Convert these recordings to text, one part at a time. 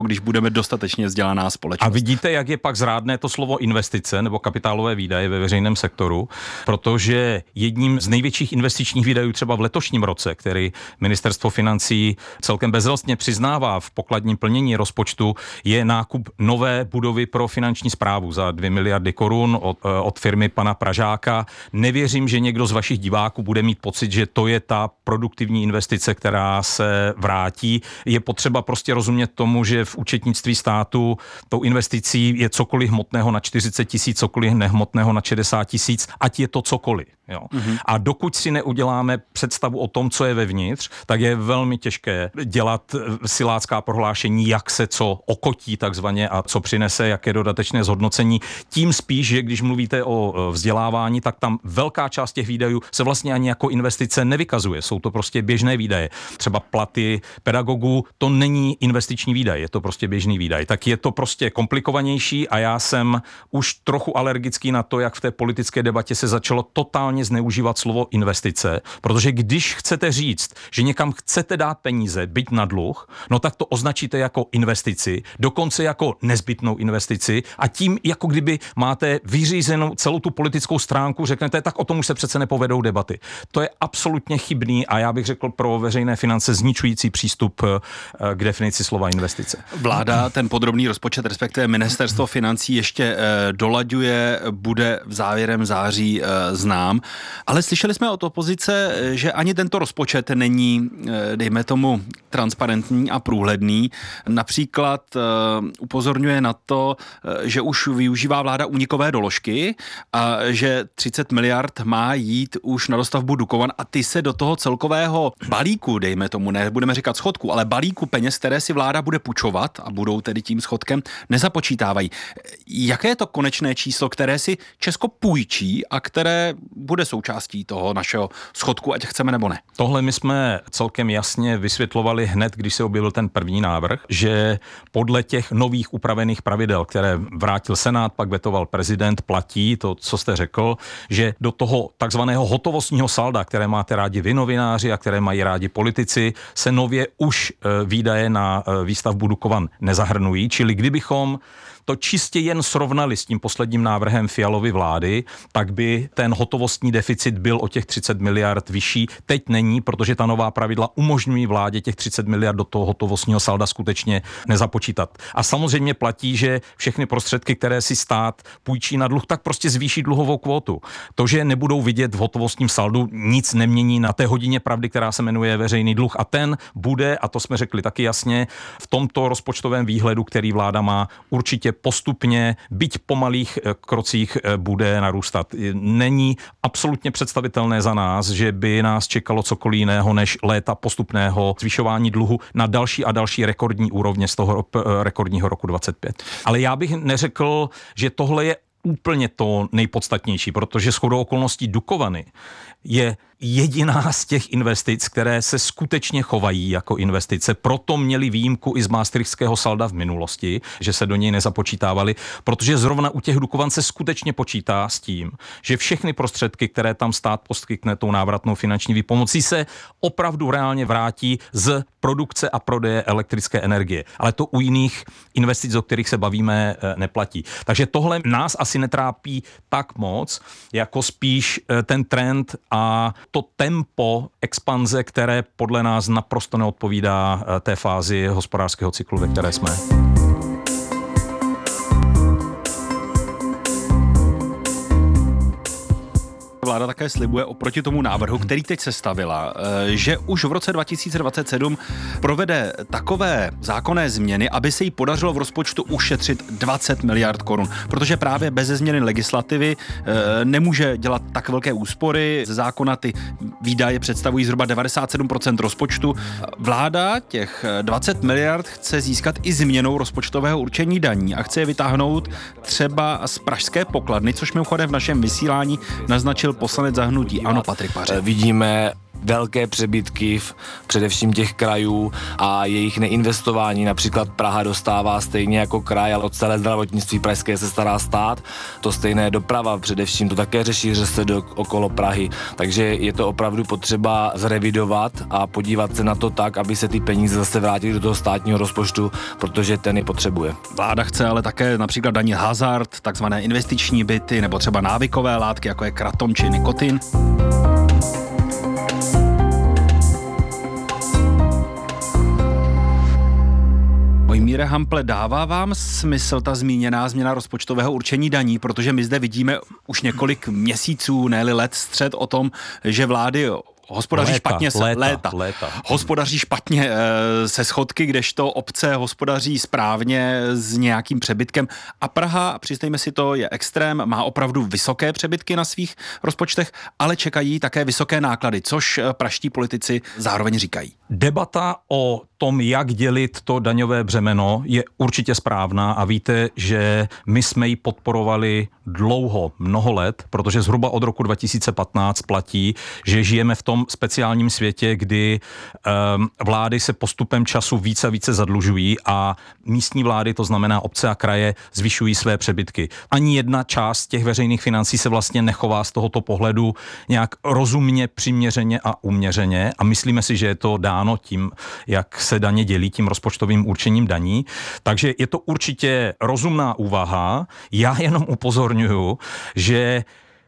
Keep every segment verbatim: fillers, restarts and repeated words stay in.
když budeme dostatečně vzdělaná společnost. A vidíte, jak je pak zrádné to slovo investice nebo kapitálové výdaje ve veřejném sektoru, protože jedním z největších investičních výdajů třeba v letošním roce, který ministerstvo financí celkem bezrostně přiznává v pokladním plnění rozpočtu, je nákup nové budovy pro finanční správu za dvě miliardy korun od, od firmy pana Pražáka. Nevěřím, že někdo z vašich diváků bude mít pocit, že to je ta produktivní investice, která se vrátí. Je potřeba prostě rozumět tomu, že v účetnictví státu tou investicí je cokoliv hmotného na čtyřicet tisíc, cokoliv nehmotného na šedesát tisíc, ať je to cokoliv. Jo. Mm-hmm. A dokud si neuděláme představu o tom, co je vevnitř, tak je velmi těžké dělat silácká prohlášení, jak se co okotí takzvaně a co přinese, jaké dodatečné zhodnocení. Tím spíš, že když mluvíte o vzdělávání, tak tam velká část těch výdajů se vlastně ani jako investice nevykazuje. Jsou to prostě běžné výdaje. Třeba platy pedagogů, to není investiční výdaj, je to prostě běžný výdaj. Tak je to prostě komplikovanější a já jsem už trochu alergický na to, jak v té politické debatě se začalo totálně zneužívat slovo investice, protože když chcete říct, že někam chcete dát peníze, byť na dluh, no tak to označíte jako investici, dokonce jako nezbytnou investici a tím, jako kdyby máte vyřízenou celou tu politickou stránku, řeknete, tak o tom už se přece nepovedou debaty. To je absolutně chybný a já bych řekl pro veřejné finance zničující přístup k definici slova investice. Vláda ten podrobný rozpočet, respektive ministerstvo financí ještě eh, dolaďuje, bude v závěrem září eh, znám, ale slyšeli jsme od opozice, že ani tento rozpočet není, eh, dejme tomu, transparentní a průhledný. Například eh, upozorňuje na to, eh, že už využívá vláda únikové doložky a že třicet miliard má jít už na dostavbu Dukovan a ty se do toho celkového balíku, dejme tomu, nebudeme říkat schodku, ale balíku peněz, které si vláda bude půjčovat a budou tedy tím schodkem, nezapočítávají. Jaké je to konečné číslo, které si Česko půjčí a které bude součástí toho našeho schodku, ať chceme nebo ne? Tohle my jsme celkem jasně vysvětlovali hned, když se objevil ten první návrh, že podle těch nových upravených pravidel, které vrátil Senát, pak vetoval prezident, platí to, co jste řekl, že do toho takzvaného hotovostního salda, které máte rádi vy novináři a které mají rádi politici, se nově už výdaje na výstavbu Dukovan nezahrnují, čili kdybychom to čistě jen srovnali s tím posledním návrhem Fialovy vlády, tak by ten hotovostní deficit byl o těch třicet miliard vyšší. Teď není, protože ta nová pravidla umožňují vládě těch třicet miliard do toho hotovostního salda skutečně nezapočítat. A samozřejmě platí, že všechny prostředky, které si stát půjčí na dluh, tak prostě zvýší dluhovou kvótu. To, že nebudou vidět v hotovostním saldu, nic nemění na té hodině pravdy, která se jmenuje veřejný dluh a ten bude, a to jsme řekli taky jasně, v tomto rozpočtovém výhledu, který vláda má, určitě postupně, byť po malých krocích, bude narůstat. Není absolutně představitelné za nás, že by nás čekalo cokoliv jiného než léta postupného zvyšování dluhu na další a další rekordní úrovně z toho rekordního roku dvacet pět. Ale já bych neřekl, že tohle je úplně to nejpodstatnější, protože shodou okolností Dukovany je jediná z těch investic, které se skutečně chovají jako investice. Proto měli výjimku i z maastrichtského salda v minulosti, že se do něj nezapočítávali, protože zrovna u těch Dukovan se skutečně počítá s tím, že všechny prostředky, které tam stát poskytne tou návratnou finanční výpomocí, se opravdu reálně vrátí z produkce a prodeje elektrické energie. Ale to u jiných investic, o kterých se bavíme, neplatí. Takže tohle nás asi netrápí tak moc, jako spíš ten trend a to tempo expanze, které podle nás naprosto neodpovídá té fázi hospodářského cyklu, ve které jsme. Vláda také slibuje oproti tomu návrhu, který teď sestavila, že už v roce dva tisíce dvacet sedm provede takové zákonné změny, aby se jí podařilo v rozpočtu ušetřit dvacet miliard korun, protože právě bez změny legislativy nemůže dělat tak velké úspory. Ze zákona ty výdaje představují zhruba devadesát sedm procent rozpočtu. Vláda těch dvacet miliard chce získat i změnou rozpočtového určení daní a chce je vytáhnout třeba z pražské pokladny, což mimochodem v našem vysílání naznačil poslanec za hnutí ANO Patrik Pařek. Vidíme velké přebytky v především těch krajů a jejich neinvestování. Například Praha dostává stejně jako kraj, ale od celé zdravotnictví pražské se stará stát. To stejné doprava především, to také řeší, že se do, okolo Prahy. Takže je to opravdu potřeba zrevidovat a podívat se na to tak, aby se ty peníze zase vrátily do toho státního rozpočtu, protože ten je potřebuje. Vláda chce ale také například danit hazard, takzvané investiční byty nebo třeba návykové látky, jako je kratom či nikotin. Mojmíre Hample, dává vám smysl ta zmíněná změna rozpočtového určení daní, protože my zde vidíme už několik měsíců, ne-li let střed o tom, že vlády hospodaří léta, špatně se, léta, léta. léta. Hospodaří špatně e, se schodky, kdežto obce hospodaří správně s nějakým přebytkem. A Praha, přiznejme si to, je extrém, má opravdu vysoké přebytky na svých rozpočtech, ale čekají také vysoké náklady, což praští politici zároveň říkají. Debata o tom, jak dělit to daňové břemeno, je určitě správná a víte, že my jsme ji podporovali dlouho, mnoho let, protože zhruba od roku dva tisíce patnáct platí, že žijeme v tom speciálním světě, kdy um, vlády se postupem času více a více zadlužují a místní vlády, to znamená obce a kraje, zvyšují své přebytky. Ani jedna část těch veřejných financí se vlastně nechová z tohoto pohledu nějak rozumně, přiměřeně a uměřeně a myslíme si, že je to dáno tím, jak se daně dělí, tím rozpočtovým určením daní. Takže je to určitě rozumná úvaha. Já jenom upozorňuji, že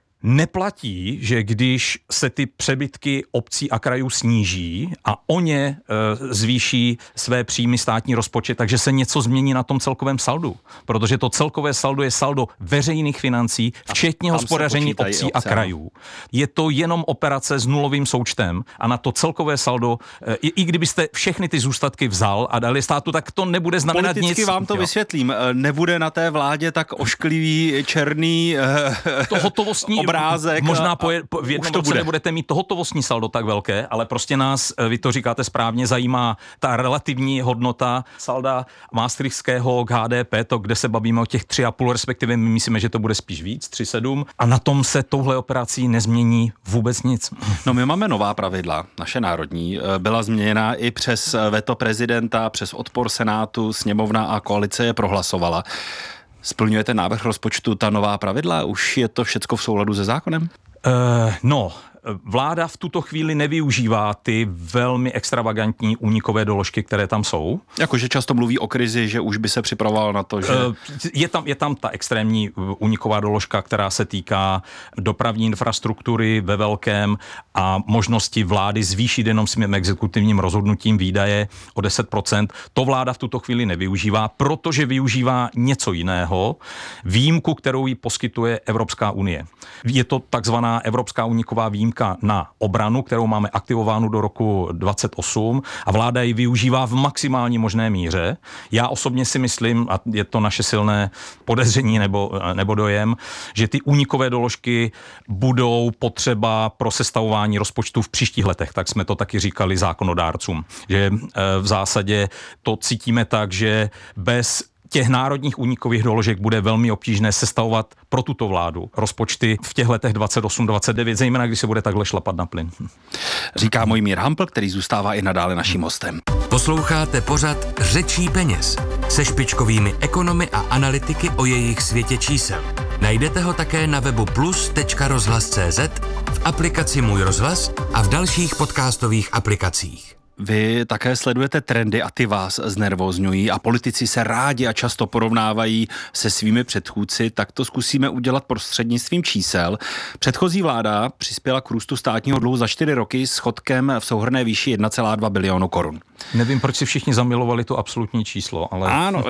neplatí, že když se ty přebytky obcí a krajů sníží a o ně e, zvýší své příjmy státní rozpočet, takže se něco změní na tom celkovém saldu. Protože to celkové saldo je saldo veřejných financí, včetně hospodaření obcí obce, a krajů. Je to jenom operace s nulovým součtem a na to celkové saldo, e, i, i kdybyste všechny ty zůstatky vzal a dali státu, tak to nebude znamenat Politicky nic. Politicky vám to jo. vysvětlím. Nebude na té vládě tak ošklivý, černý e, to hotovostní obrázek. Možná po, je, po, v jednom roce nebudete mít to hotovostní saldo tak velké, ale prostě nás, vy to říkáte správně, zajímá ta relativní hodnota salda maastrichtského k H D P, to, kde se bavíme o těch tři a půl, respektive my myslíme, že to bude spíš víc, tři sedm, a na tom se touhle operací nezmění vůbec nic. No my máme nová pravidla, naše národní, byla změněna i přes veto prezidenta, přes odpor Senátu, sněmovna a koalice je prohlasovala. Splňujete návrh rozpočtu ta nová pravidla? Už je to všecko v souladu se zákonem? Uh, no, vláda v tuto chvíli nevyužívá ty velmi extravagantní únikové doložky, které tam jsou. Jakože často mluví o krizi, že už by se připravoval na to, že... Je tam, je tam ta extrémní úniková doložka, která se týká dopravní infrastruktury ve velkém a možnosti vlády zvýšit jenom svým exekutivním rozhodnutím výdaje o deset procent. To vláda v tuto chvíli nevyužívá, protože využívá něco jiného, výjimku, kterou jí poskytuje Evropská unie. Je to takzvaná Evropská úniková výjimka na obranu, kterou máme aktivovánu do roku dvacet osm a vláda ji využívá v maximální možné míře. Já osobně si myslím, a je to naše silné podezření nebo, nebo dojem, že ty únikové doložky budou potřeba pro sestavování rozpočtu v příštích letech. Tak jsme to taky říkali zákonodárcům. Že v zásadě to cítíme tak, že bez těch národních únikových doložek bude velmi obtížné sestavovat pro tuto vládu rozpočty v těch letech dvacet osm dvacet devět, zejména když se bude takhle šlapat na plyn. Říká Mojmír Hampl, který zůstává i nadále naším hostem. Posloucháte pořad Řečí peněz se špičkovými ekonomy a analytiky o jejich světě čísel. Najdete ho také na webu plus tečka rozhlas tečka cé zet, v aplikaci Můj rozhlas a v dalších podcastových aplikacích. Vy také sledujete trendy a ty vás znervózňují a politici se rádi a často porovnávají se svými předchůdci, tak to zkusíme udělat prostřednictvím čísel. Předchozí vláda přispěla k růstu státního dluhu za čtyři roky schodkem v souhrnné výši jedna celá dva bilionu korun. Nevím, proč si všichni zamilovali to absolutní číslo, ale... Ano,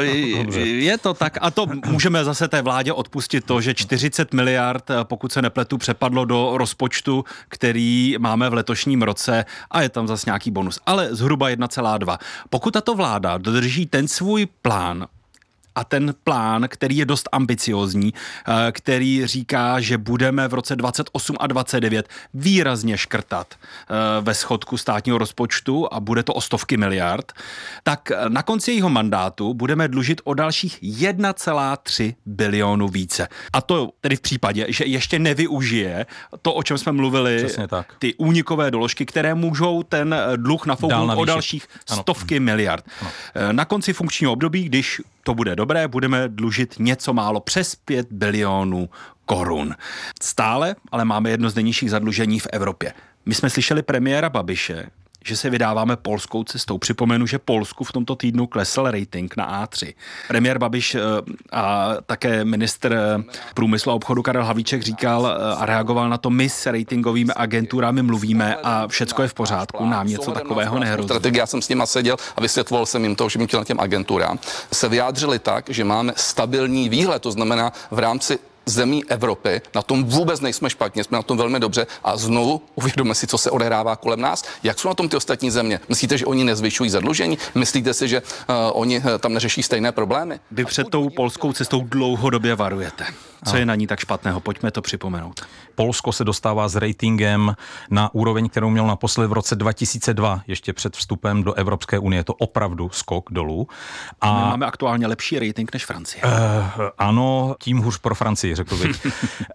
je to tak a to můžeme zase té vládě odpustit to, že čtyřicet miliard, pokud se nepletu, přepadlo do rozpočtu, který máme v letošním roce a je tam zase nějaký bonus. Ale zhruba jedna celá dva. Pokud tato vláda dodrží ten svůj plán a ten plán, který je dost ambiciózní, který říká, že budeme v roce dvacet osm a dvacet devět výrazně škrtat ve schodku státního rozpočtu a bude to o stovky miliard, tak na konci jeho mandátu budeme dlužit o dalších jedna celá tři bilionu více. A to tedy v případě, že ještě nevyužije to, o čem jsme mluvili, ty únikové doložky, které můžou ten dluh nafouknout o dalších stovky ano. miliard. Ano. Na konci funkčního období, když to bude dobré, budeme dlužit něco málo přes pět bilionů korun. Stále ale máme jedno z nejnižších zadlužení v Evropě. My jsme slyšeli premiéra Babiše, že se vydáváme polskou cestou. Připomenu, že Polsku v tomto týdnu klesl rating na á tři. Premiér Babiš a také ministr průmyslu a obchodu Karel Havlíček říkal a reagoval na to, my s ratingovými agenturami mluvíme a všecko je v pořádku, nám něco takového nehrozí. Strategie, já jsem s nima seděl a vysvětloval jsem jim to, že bych chtěl na těm agenturám. Se vyjádřili tak, že máme stabilní výhled, to znamená v rámci zemí Evropy, na tom vůbec nejsme špatně, jsme na tom velmi dobře a znovu uvědomme si, co se odehrává kolem nás. Jak jsou na tom ty ostatní země? Myslíte, že oni nezvyšují zadlužení? Myslíte si, že uh, oni uh, tam neřeší stejné problémy? Vy před tou polskou cestou dlouhodobě varujete. Co je na ní tak špatného? Pojďme to připomenout. Polsko se dostává s ratingem na úroveň, kterou měl naposledy v roce dva tisíce dva, ještě před vstupem do Evropské unie. Je to opravdu skok dolů. A my máme aktuálně lepší rating než Francie. Uh, ano, tím hůř pro Francii, řekl bych. uh,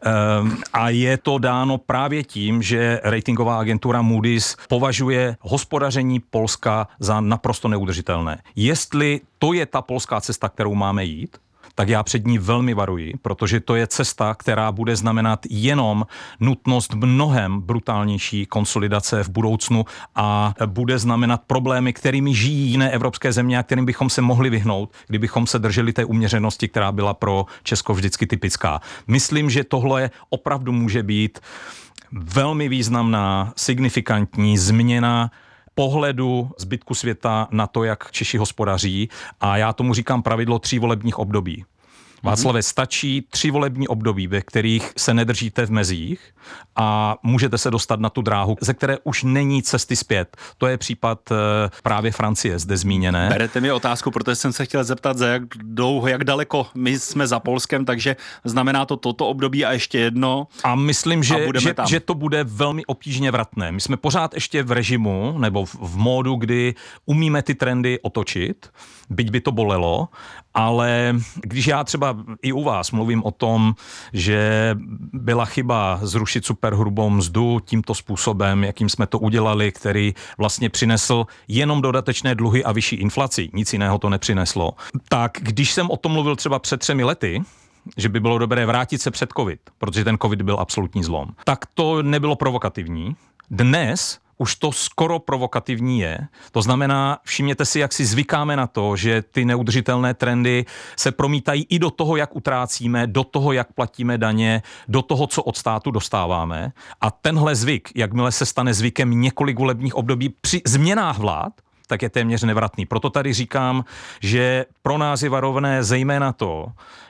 a je to dáno právě tím, že ratingová agentura Moody's považuje hospodaření Polska za naprosto neudržitelné. Jestli to je ta polská cesta, kterou máme jít, tak já před ní velmi varuji, protože to je cesta, která bude znamenat jenom nutnost mnohem brutálnější konsolidace v budoucnu a bude znamenat problémy, kterými žijí jiné evropské země a kterým bychom se mohli vyhnout, kdybychom se drželi té uměřenosti, která byla pro Česko vždycky typická. Myslím, že tohle opravdu může být velmi významná, signifikantní změna pohledu zbytku světa na to, jak Češi hospodaří, a já tomu říkám pravidlo tří volebních období. Václave, stačí tři volební období, ve kterých se nedržíte v mezích a můžete se dostat na tu dráhu, ze které už není cesty zpět. To je případ právě Francie zde zmíněné. Berete mi otázku, protože jsem se chtěl zeptat, za jak dlouho, jak daleko my jsme za Polskem, takže znamená to toto období a ještě jedno. A myslím, že, a že, že to bude velmi obtížně vratné. My jsme pořád ještě v režimu nebo v, v módu, kdy umíme ty trendy otočit, byť by to bolelo, ale když já třeba i u vás mluvím o tom, že byla chyba zrušit superhrubou mzdu tímto způsobem, jakým jsme to udělali, který vlastně přinesl jenom dodatečné dluhy a vyšší inflaci, nic jiného to nepřineslo, tak když jsem o tom mluvil třeba před třemi lety, že by bylo dobré vrátit se před covid, protože ten covid byl absolutní zlom, tak to nebylo provokativní. Dnes už to skoro provokativní je. To znamená, všimněte si, jak si zvykáme na to, že ty neudržitelné trendy se promítají i do toho, jak utrácíme, do toho, jak platíme daně, do toho, co od státu dostáváme. A tenhle zvyk, jakmile se stane zvykem několik volebních období při změnách vlád, tak je téměř nevratný. Proto tady říkám, že pro nás je varovné zejména to,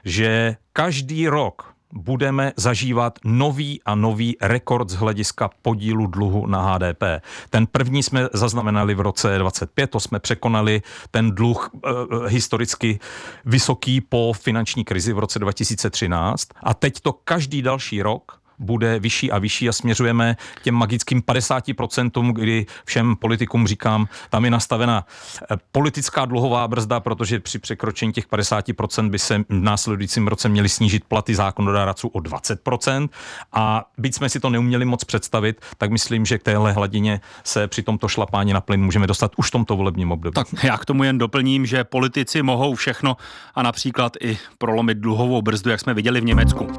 že každý rok budeme zažívat nový a nový rekord z hlediska podílu dluhu na há dé pé. Ten první jsme zaznamenali v roce dvacet pět, to jsme překonali ten dluh e, historicky vysoký po finanční krizi v roce dva tisíce třináct a teď to každý další rok bude vyšší a vyšší a směřujeme těm magickým padesáti procentům, kdy všem politikům říkám, tam je nastavena politická dluhová brzda, protože při překročení těch padesáti procent by se v následujícím roce měly snížit platy zákonodárců o dvacet procent a byť jsme si to neuměli moc představit, tak myslím, že k téhle hladině se při tomto šlapání na plyn můžeme dostat už v tomto volebním období. Tak já k tomu jen doplním, že politici mohou všechno a například i prolomit dluhovou brzdu, jak jsme viděli v Německu.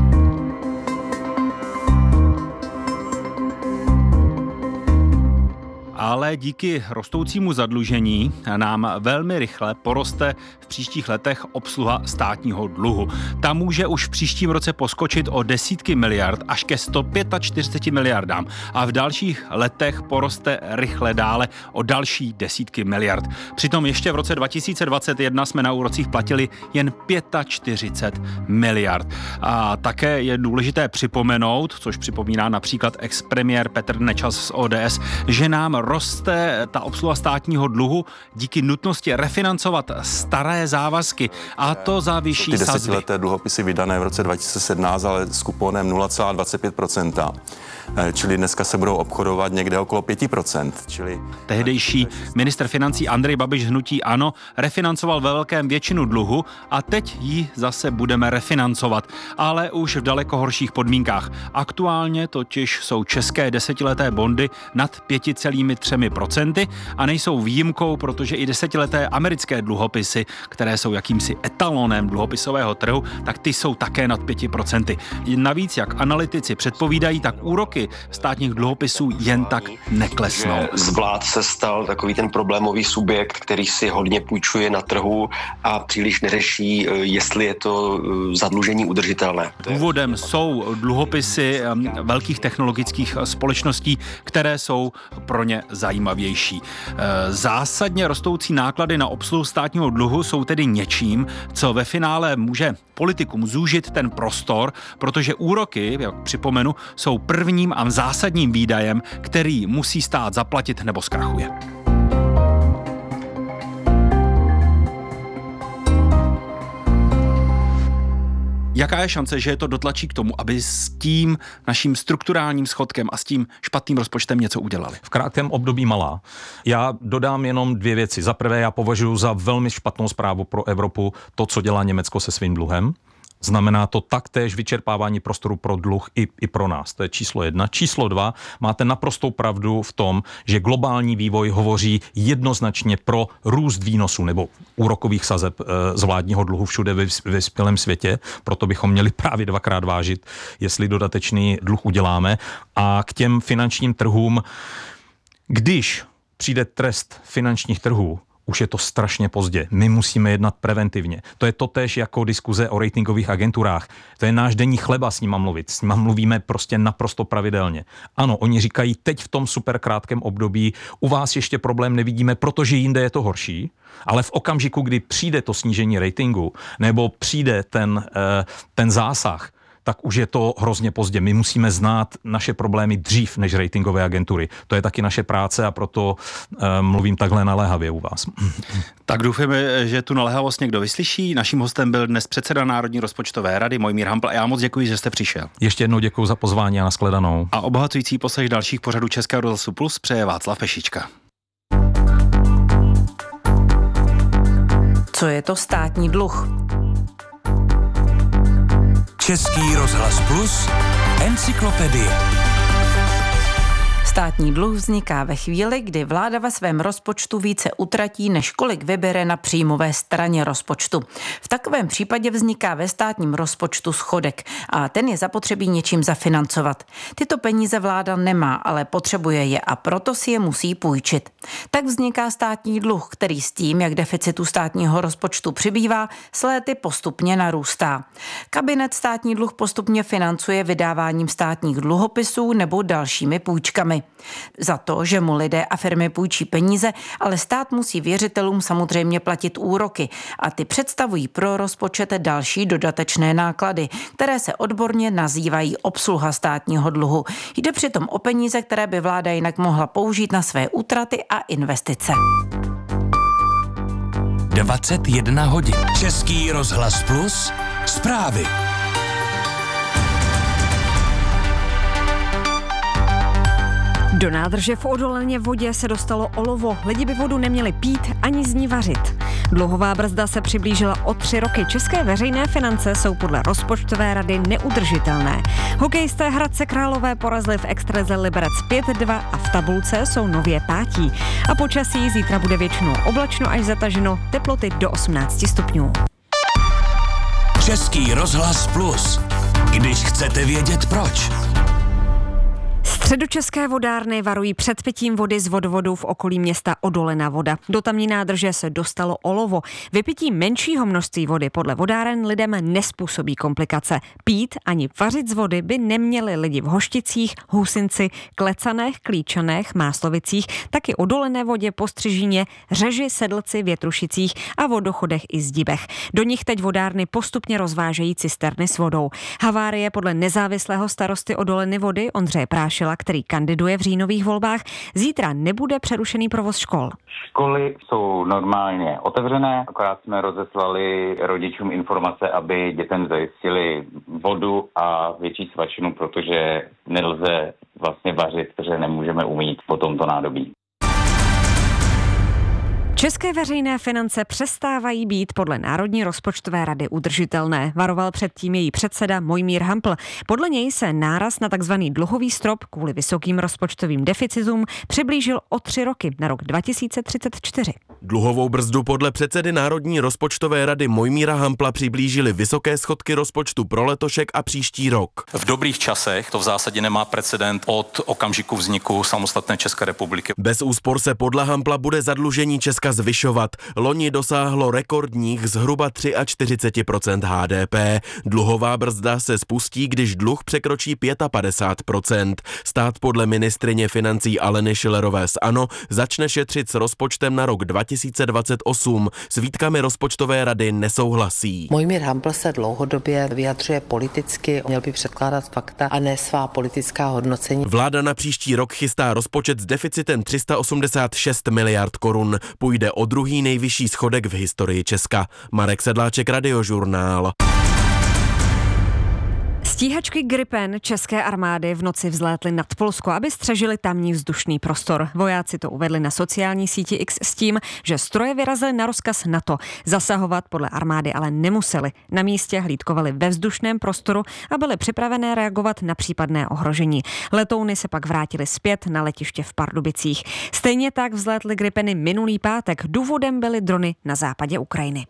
Ale díky rostoucímu zadlužení nám velmi rychle poroste v příštích letech obsluha státního dluhu. Ta může už v příštím roce poskočit o desítky miliard až ke sto čtyřicet pět miliardám a v dalších letech poroste rychle dále o další desítky miliard. Přitom ještě v roce dva tisíce dvacet jedna jsme na úrocích platili jen čtyřicet pět miliard. A také je důležité připomenout, což připomíná například ex-premiér Petr Nečas z ó dé es, že nám roste ta obsluha státního dluhu díky nutnosti refinancovat staré závazky a to za vyšší sazby. Ty desetileté dluhopisy vydané v roce dva tisíce sedmnáct, ale s kuponem nula celá dvacet pět procenta. Čili dneska se budou obchodovat někde okolo pět procent. Čili... Tehdejší ministr financí Andrej Babiš hnutí ANO refinancoval ve velkém většinu dluhu a teď ji zase budeme refinancovat, ale už v daleko horších podmínkách. Aktuálně totiž jsou české desetileté bondy nad pět celá tři procenta a nejsou výjimkou, protože i desetileté americké dluhopisy, které jsou jakýmsi etalonem dluhopisového trhu, tak ty jsou také nad pět procent. Navíc, jak analytici předpovídají, tak úroky státních dluhopisů jen tak neklesnou. Z vlád se stal takový ten problémový subjekt, který si hodně půjčuje na trhu a příliš neřeší, jestli je to zadlužení udržitelné. Důvodem jsou dluhopisy velkých technologických společností, které jsou pro ně zajímavější. Zásadně rostoucí náklady na obsluhu státního dluhu jsou tedy něčím, co ve finále může politikům zúžit ten prostor, protože úroky, jak připomenu, jsou prvním a zásadním výdajem, který musí stát zaplatit nebo zkrachuje. Jaká je šance, že je to dotlačí k tomu, aby s tím naším strukturálním schodkem a s tím špatným rozpočtem něco udělali? V krátkém období malá. Já dodám jenom dvě věci. Za prvé, já považuji za velmi špatnou zprávu pro Evropu to, co dělá Německo se svým dluhem. Znamená to taktéž vyčerpávání prostoru pro dluh i, i pro nás. To je číslo jedna. Číslo dva, máte naprostou pravdu v tom, že globální vývoj hovoří jednoznačně pro růst výnosů nebo úrokových sazeb e, z vládního dluhu všude ve vyspělém světě. Proto bychom měli právě dvakrát vážit, jestli dodatečný dluh uděláme. A k těm finančním trhům, když přijde trest finančních trhů, už je to strašně pozdě. My musíme jednat preventivně. To je totéž jako diskuze o ratingových agenturách. To je náš denní chleba s nima mluvit. S nima mluvíme prostě naprosto pravidelně. Ano, oni říkají, teď v tom super krátkém období u vás ještě problém nevidíme, protože jinde je to horší, ale v okamžiku, kdy přijde to snížení ratingu nebo přijde ten, ten zásah, tak už je to hrozně pozdě. My musíme znát naše problémy dřív než ratingové agentury. To je taky naše práce a proto uh, mluvím takhle naléhavě u vás. Tak doufujeme, že tu naléhavost někdo vyslyší. Naším hostem byl dnes předseda Národní rozpočtové rady Mojmír Hampl a já moc děkuji, že jste přišel. Ještě jednou děkuji za pozvání a nashledanou. A obohacující poslech dalších pořadů Českého rozhlasu Plus přeje Václav Pešička. Co je to státní dluh? Český rozhlas Plus, encyklopedie. Státní dluh vzniká ve chvíli, kdy vláda ve svém rozpočtu více utratí, než kolik vybere na příjmové straně rozpočtu. V takovém případě vzniká ve státním rozpočtu schodek a ten je zapotřebí něčím zafinancovat. Tyto peníze vláda nemá, ale potřebuje je a proto si je musí půjčit. Tak vzniká státní dluh, který s tím, jak deficitu státního rozpočtu přibývá, s léty postupně narůstá. Kabinet státní dluh postupně financuje vydáváním státních dluhopisů nebo dalšími půjčkami. Za to, že mu lidé a firmy půjčí peníze, ale stát musí věřitelům samozřejmě platit úroky a ty představují pro rozpočet další dodatečné náklady, které se odborně nazývají obsluha státního dluhu. Jde přitom o peníze, které by vláda jinak mohla použít na své útraty a investice. dvacet jedna hodin. Český rozhlas Plus, zprávy. Do nádrže v Odoleně vodě se dostalo olovo. Lidi by vodu neměli pít ani z ní vařit. Dluhová brzda se přiblížila o tři roky. České veřejné finance jsou podle rozpočtové rady neudržitelné. Hokejisté Hradce Králové porazili v extralize Liberec pět dva a v tabulce jsou nově pátí. A počasí zítra bude většinou oblačno až zataženo, teploty do osmnáct stupňů. Český rozhlas Plus. Když chcete vědět proč. Středočeské vodárny varují před pitím vody z vodovodu v okolí města Odolena Voda. Do tamní nádrže se dostalo olovo. Vypití menšího množství vody podle vodáren lidem nespůsobí komplikace. Pít ani vařit z vody by neměli lidi v Hošticích, Hůsinci, Klecanech, Klíčanech, Máslovicích, taky Odolené Vodě, Postřižíně, Řeži, Sedlci, Větrušicích a Vodochodech i Zdibech. Do nich teď vodárny postupně rozvážejí cisterny s vodou. Havárie podle nezávislého starosty Odoleny Vody Ondřeje Prášila který kandiduje v říjnových volbách, zítra nebude přerušený provoz škol. Školy jsou normálně otevřené, akorát jsme rozeslali rodičům informace, aby dětem zajistili vodu a větší svačinu, protože nelze vlastně vařit, protože nemůžeme umýt po tomto nádobí. České veřejné finance přestávají být podle Národní rozpočtové rady udržitelné. Varoval předtím její předseda Mojmír Hampl. Podle něj se náraz na takzvaný dluhový strop kvůli vysokým rozpočtovým deficitům přiblížil o tři roky na rok dva tisíce třicet čtyři. Dluhovou brzdu podle předsedy Národní rozpočtové rady Mojmíra Hampla přiblížily vysoké schodky rozpočtu pro letošek a příští rok. V dobrých časech to v zásadě nemá precedent od okamžiku vzniku samostatné České republiky. Bez úspor se podle Hampla bude zadlužení Česka zvyšovat. Loni dosáhlo rekordních zhruba čtyřicet tři procent H D P. Dluhová brzda se spustí, když dluh překročí padesát pět procent. Stát podle ministryně financí Aleny Schillerové z ANO začne šetřit s rozpočtem na rok dva tisíce dvacet osm. S výtkami rozpočtové rady nesouhlasí. Mojmír Hampl se dlouhodobě vyjadřuje politicky, měl by předkládat fakta a ne svá politická hodnocení. Vláda na příští rok chystá rozpočet s deficitem tři sta osmdesát šest miliard korun. Půjde o druhý nejvyšší schodek v historii Česka. Marek Sedláček, Radiožurnál. Stíhačky Gripen české armády v noci vzlétly nad Polsko, aby střežili tamní vzdušný prostor. Vojáci to uvedli na sociální síti X s tím, že stroje vyrazily na rozkaz NATO. Zasahovat podle armády ale nemuseli. Na místě hlídkovali ve vzdušném prostoru a byly připravené reagovat na případné ohrožení. Letouny se pak vrátily zpět na letiště v Pardubicích. Stejně tak vzlétly Gripeny minulý pátek. Důvodem byly drony na západě Ukrajiny.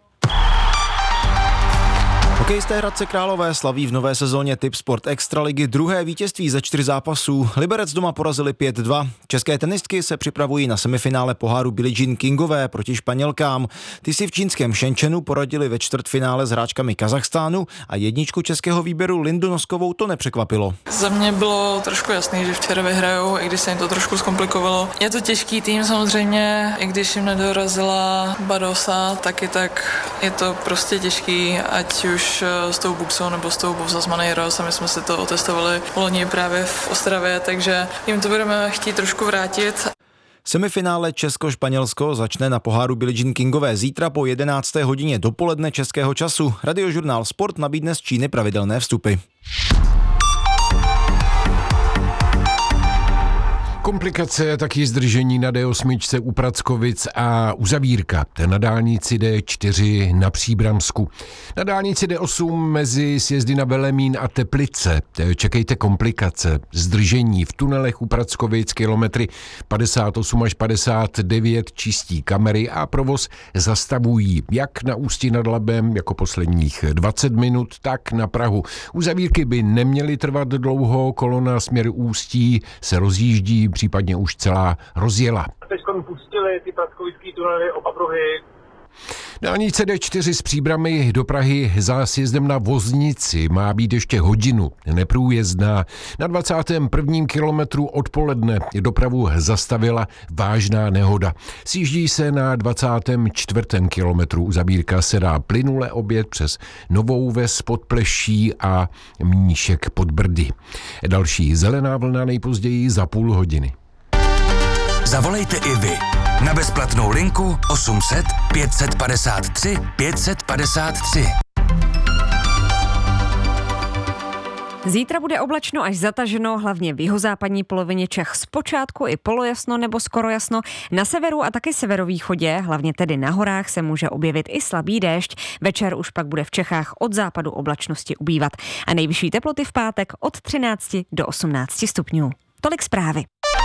Hokejisté Hradce Králové slaví v nové sezóně Tip Sport Extraligy druhé vítězství ze čtyř zápasů. Liberec doma porazili pět dva. České tenistky se připravují na semifinále poháru Billie Jean Kingové proti Španělkám. Ty si v čínském Shenzhenu poradili ve čtvrtfinále s hráčkami Kazachstánu a jedničku českého výběru Lindu Noskovou to nepřekvapilo. Za mě bylo trošku jasný, že včera vyhrajou, i když se jim to trošku zkomplikovalo. Je to těžký tým samozřejmě, i když jim nedorazila Badosa, taky tak je to prostě těžký, ať už s tou Buxou nebo s tou Bovzasmanej Ros a my jsme si to otestovali loni právě v Ostravě, takže jim to budeme chtít trošku vrátit. Semifinále Česko-Španělsko začne na poháru Billie Jean Kingové zítra po jedenácté hodině dopoledne českého času. Radiožurnál Sport nabídne z Číny pravidelné vstupy. Komplikace, taky zdržení na D osm u Prackovic a uzavírka na dálnici D čtyři na Příbramsku. Na dálnici D osm mezi sjezdy na Velemín a Teplice čekejte komplikace. Zdržení v tunelech u Prackovic kilometry padesát osm až padesát devět čistí kamery a provoz zastavují jak na Ústí nad Labem jako posledních dvacet minut, tak na Prahu. Uzavírky by neměly trvat dlouho, kolona směr Ústí se rozjíždí, případně už celá rozjela. Teď pustili ty prackovický tunely oba pruhy. Dálnice D čtyři z Příbramy do Prahy za sjezdem na Voznici má být ještě hodinu neprůjezdná. Na dvacátém prvním kilometru odpoledne dopravu zastavila vážná nehoda. Sjíždí se na dvacátém čtvrtém kilometru. Uzavírka se dá plynule obět přes Novou Ves pod Pleší a Mníšek pod Brdy. Další zelená vlna nejpozději za půl hodiny. Zavolejte i vy na bezplatnou linku osm set pět set padesát tři pět set padesát tři. Zítra bude oblačno až zataženo, hlavně v jihozápadní polovině Čech. Zpočátku i polojasno nebo skoro jasno. Na severu a taky severovýchodě, hlavně tedy na horách, se může objevit i slabý déšť. Večer už pak bude v Čechách od západu oblačnosti ubývat. A nejvyšší teploty v pátek od třinácti do osmnácti stupňů. Tolik zprávy.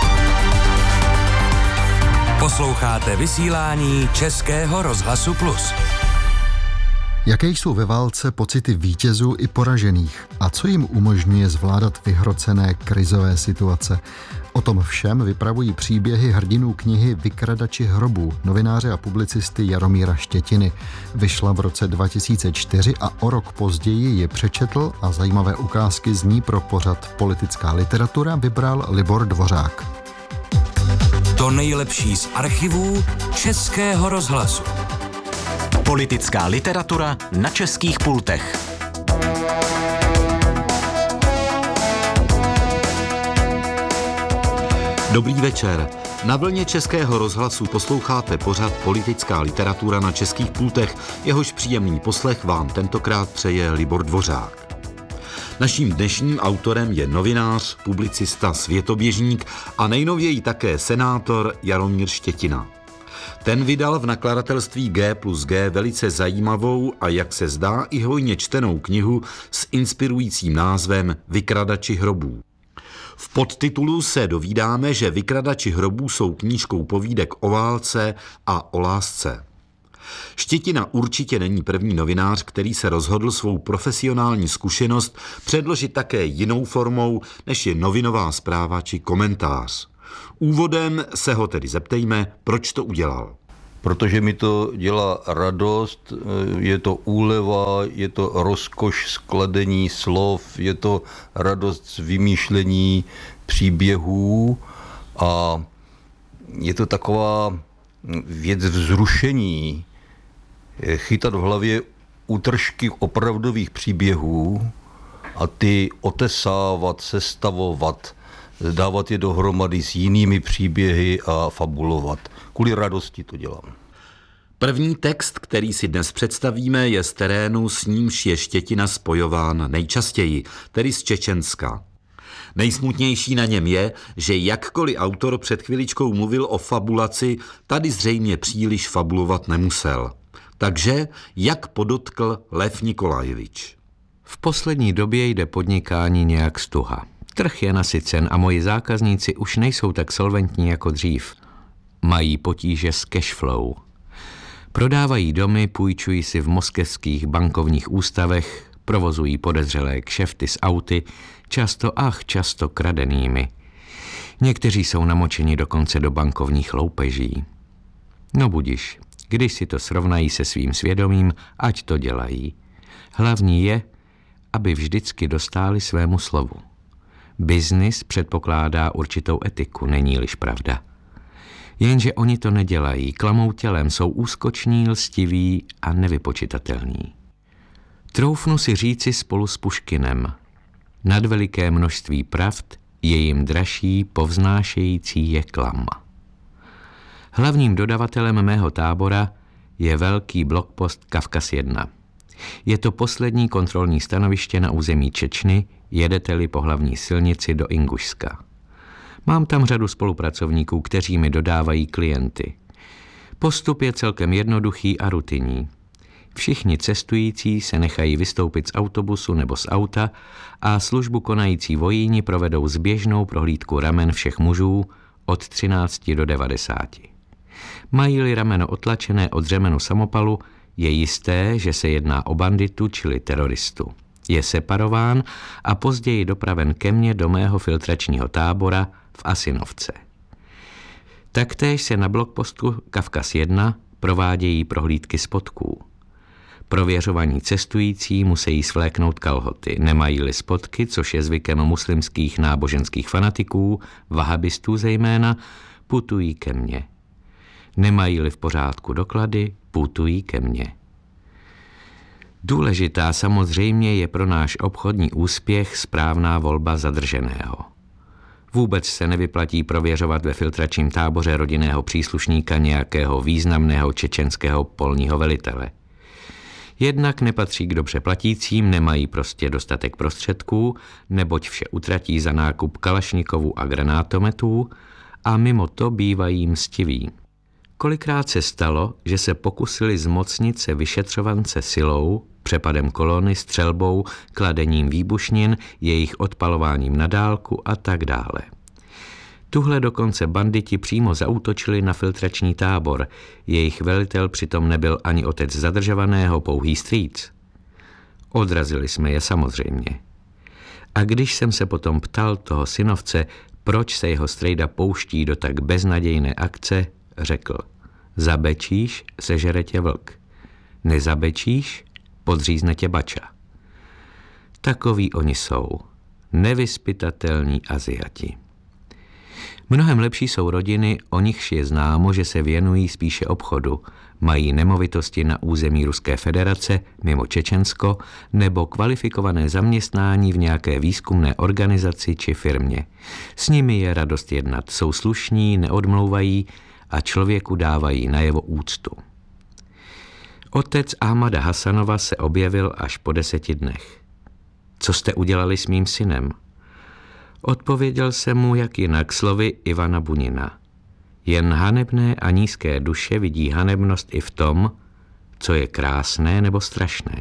Posloucháte vysílání Českého rozhlasu Plus. Jaké jsou ve válce pocity vítězů i poražených a co jim umožňuje zvládat vyhrocené krizové situace? O tom všem vypravují příběhy hrdinů knihy Vykradači hrobů novináře a publicisty Jaromíra Štětiny. Vyšla v roce dva tisíce čtyři a o rok později ji přečetl a zajímavé ukázky z ní pro pořad Politická literatura vybral Libor Dvořák. To nejlepší z archivů Českého rozhlasu. Politická literatura na českých pultech. Dobrý večer. Na vlně Českého rozhlasu posloucháte pořad Politická literatura na českých pultech, jehož příjemný poslech vám tentokrát přeje Libor Dvořák. Naším dnešním autorem je novinář, publicista, světoběžník a nejnověji také senátor Jaromír Štětina. Ten vydal v nakladatelství G plus G velice zajímavou a jak se zdá i hojně čtenou knihu s inspirujícím názvem Vykradači hrobů. V podtitulu se dovídáme, že Vykradači hrobů jsou knížkou povídek o válce a o lásce. Štětina určitě není první novinář, který se rozhodl svou profesionální zkušenost předložit také jinou formou, než je novinová zpráva či komentář. Úvodem se ho tedy zeptejme, proč to udělal. Protože mi to dělá radost, je to úleva, je to rozkoš skladení slov, je to radost z vymýšlení příběhů a je to taková věc vzrušení, chytat v hlavě útržky opravdových příběhů a ty otesávat, sestavovat, dávat je dohromady s jinými příběhy a fabulovat. Kvůli radosti to dělám. První text, který si dnes představíme, je z terénu, s nímž je Štětina spojován nejčastěji, tedy z Čečenska. Nejsmutnější na něm je, že jakkoliv autor před chviličkou mluvil o fabulaci, tady zřejmě příliš fabulovat nemusel. Takže, jak podotkl Lev Nikolajevič. V poslední době jde podnikání nějak stuha. Trh je nasycen a moji zákazníci už nejsou tak solventní jako dřív. Mají potíže s cashflow. Prodávají domy, půjčují si v moskevských bankovních ústavech, provozují podezřelé kšefty s auty, často ach, často kradenými. Někteří jsou namočeni dokonce do bankovních loupeží. No budiš, když si to srovnají se svým svědomím, ať to dělají. Hlavní je, aby vždycky dostáli svému slovu. Biznis předpokládá určitou etiku, není-liž pravda. Jenže oni to nedělají, klamou tělem, jsou úskoční, lstiví a nevypočitatelní. Troufnu si říci spolu s Puškinem. Nad veliké množství pravd je jim dražší povznášející je klam. Hlavním dodavatelem mého tábora je velký blokpost Kavkaz jedna. Je to poslední kontrolní stanoviště na území Čečny, jedete-li po hlavní silnici do Ingušska. Mám tam řadu spolupracovníků, kteří mi dodávají klienty. Postup je celkem jednoduchý a rutinní. Všichni cestující se nechají vystoupit z autobusu nebo z auta a službu konající vojíni provedou zběžnou prohlídku ramen všech mužů od třinácti do devadesáti. Mají-li rameno otlačené od řemenu samopalu, je jisté, že se jedná o banditu, čili teroristu. Je separován a později dopraven ke mně do mého filtračního tábora v Asinovce. Taktéž se na blokpostu Kavkaz jedna provádějí prohlídky spodků. Prověřovaní cestující musí svléknout kalhoty, nemají-li spodky, což je zvykem muslimských náboženských fanatiků, vahabistů zejména, putují ke mně. Nemají-li v pořádku doklady, putují ke mně. Důležitá samozřejmě je pro náš obchodní úspěch správná volba zadrženého. Vůbec se nevyplatí prověřovat ve filtračním táboře rodinného příslušníka nějakého významného čečenského polního velitele. Jednak nepatří k dobře platícím, nemají prostě dostatek prostředků, neboť vše utratí za nákup kalašnikovů a granátometů a mimo to bývají mstiví. Kolikrát se stalo, že se pokusili zmocnit se vyšetřovance silou, přepadem kolony, střelbou, kladením výbušnin, jejich odpalováním na dálku a tak dále. Tuhle dokonce banditi přímo zaútočili na filtrační tábor, jejich velitel přitom nebyl ani otec zadržovaného, pouhý strýc. Odrazili jsme je samozřejmě. A když jsem se potom ptal toho synovce, proč se jeho strejda pouští do tak beznadějné akce, řekl: zabečíš, sežere tě vlk. Nezabečíš, podřízne tě bača. Takoví oni jsou. Nevyzpytatelní Aziati. Mnohem lepší jsou rodiny, o nichž je známo, že se věnují spíše obchodu, Mají nemovitosti na území Ruské federace, mimo Čečensko, nebo kvalifikované zaměstnání v nějaké výzkumné organizaci či firmě. S nimi je radost jednat, jsou slušní, neodmlouvají a člověku dávají najevo úctu. Otec Ahmada Hasanova se objevil až po deseti dnech. Co jste udělali s mým synem? Odpověděl jsem mu jak jinak slovy Ivana Bunina. Jen hanebné a nízké duše vidí hanebnost i v tom, co je krásné nebo strašné.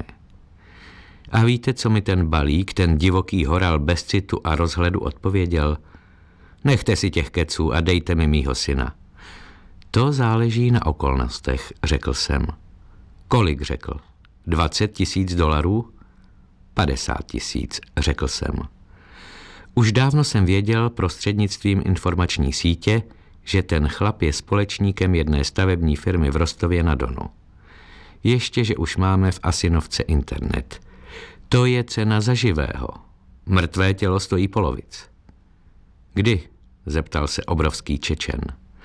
A víte, co mi ten balík, ten divoký horal bez citu a rozhledu odpověděl? Nechte si těch keců a dejte mi mýho syna. To záleží na okolnostech, řekl jsem. Kolik, řekl? Dvacet tisíc dolarů? Padesát tisíc, řekl jsem. Už dávno jsem věděl prostřednictvím informační sítě, že ten chlap je společníkem jedné stavební firmy v Rostově na Donu. Ještě, že už máme v Asinovce internet. To je cena za živého. Mrtvé tělo stojí polovic. Kdy? Zeptal se obrovský Čečen.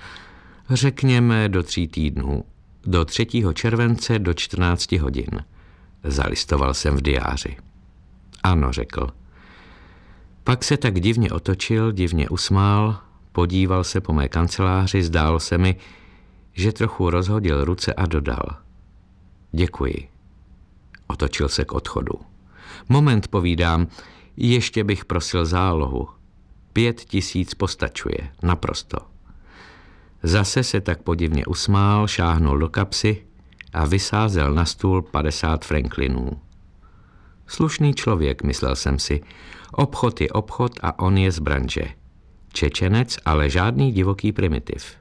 Řekněme do tří týdnů. Do třetího července do čtrnácti hodin. Zalistoval jsem v diáři. Ano, řekl. Pak se tak divně otočil, divně usmál, podíval se po mé kanceláři, zdálo se mi, že trochu rozhodil ruce a dodal. Děkuji. Otočil se k odchodu. Moment, povídám, ještě bych prosil zálohu. Pět tisíc postačuje, naprosto. Zase se tak podivně usmál, šáhnul do kapsy a vysázel na stůl padesát franklinů. Slušný člověk, myslel jsem si. Obchod je obchod a on je z branže. Čečenec, ale žádný divoký primitiv.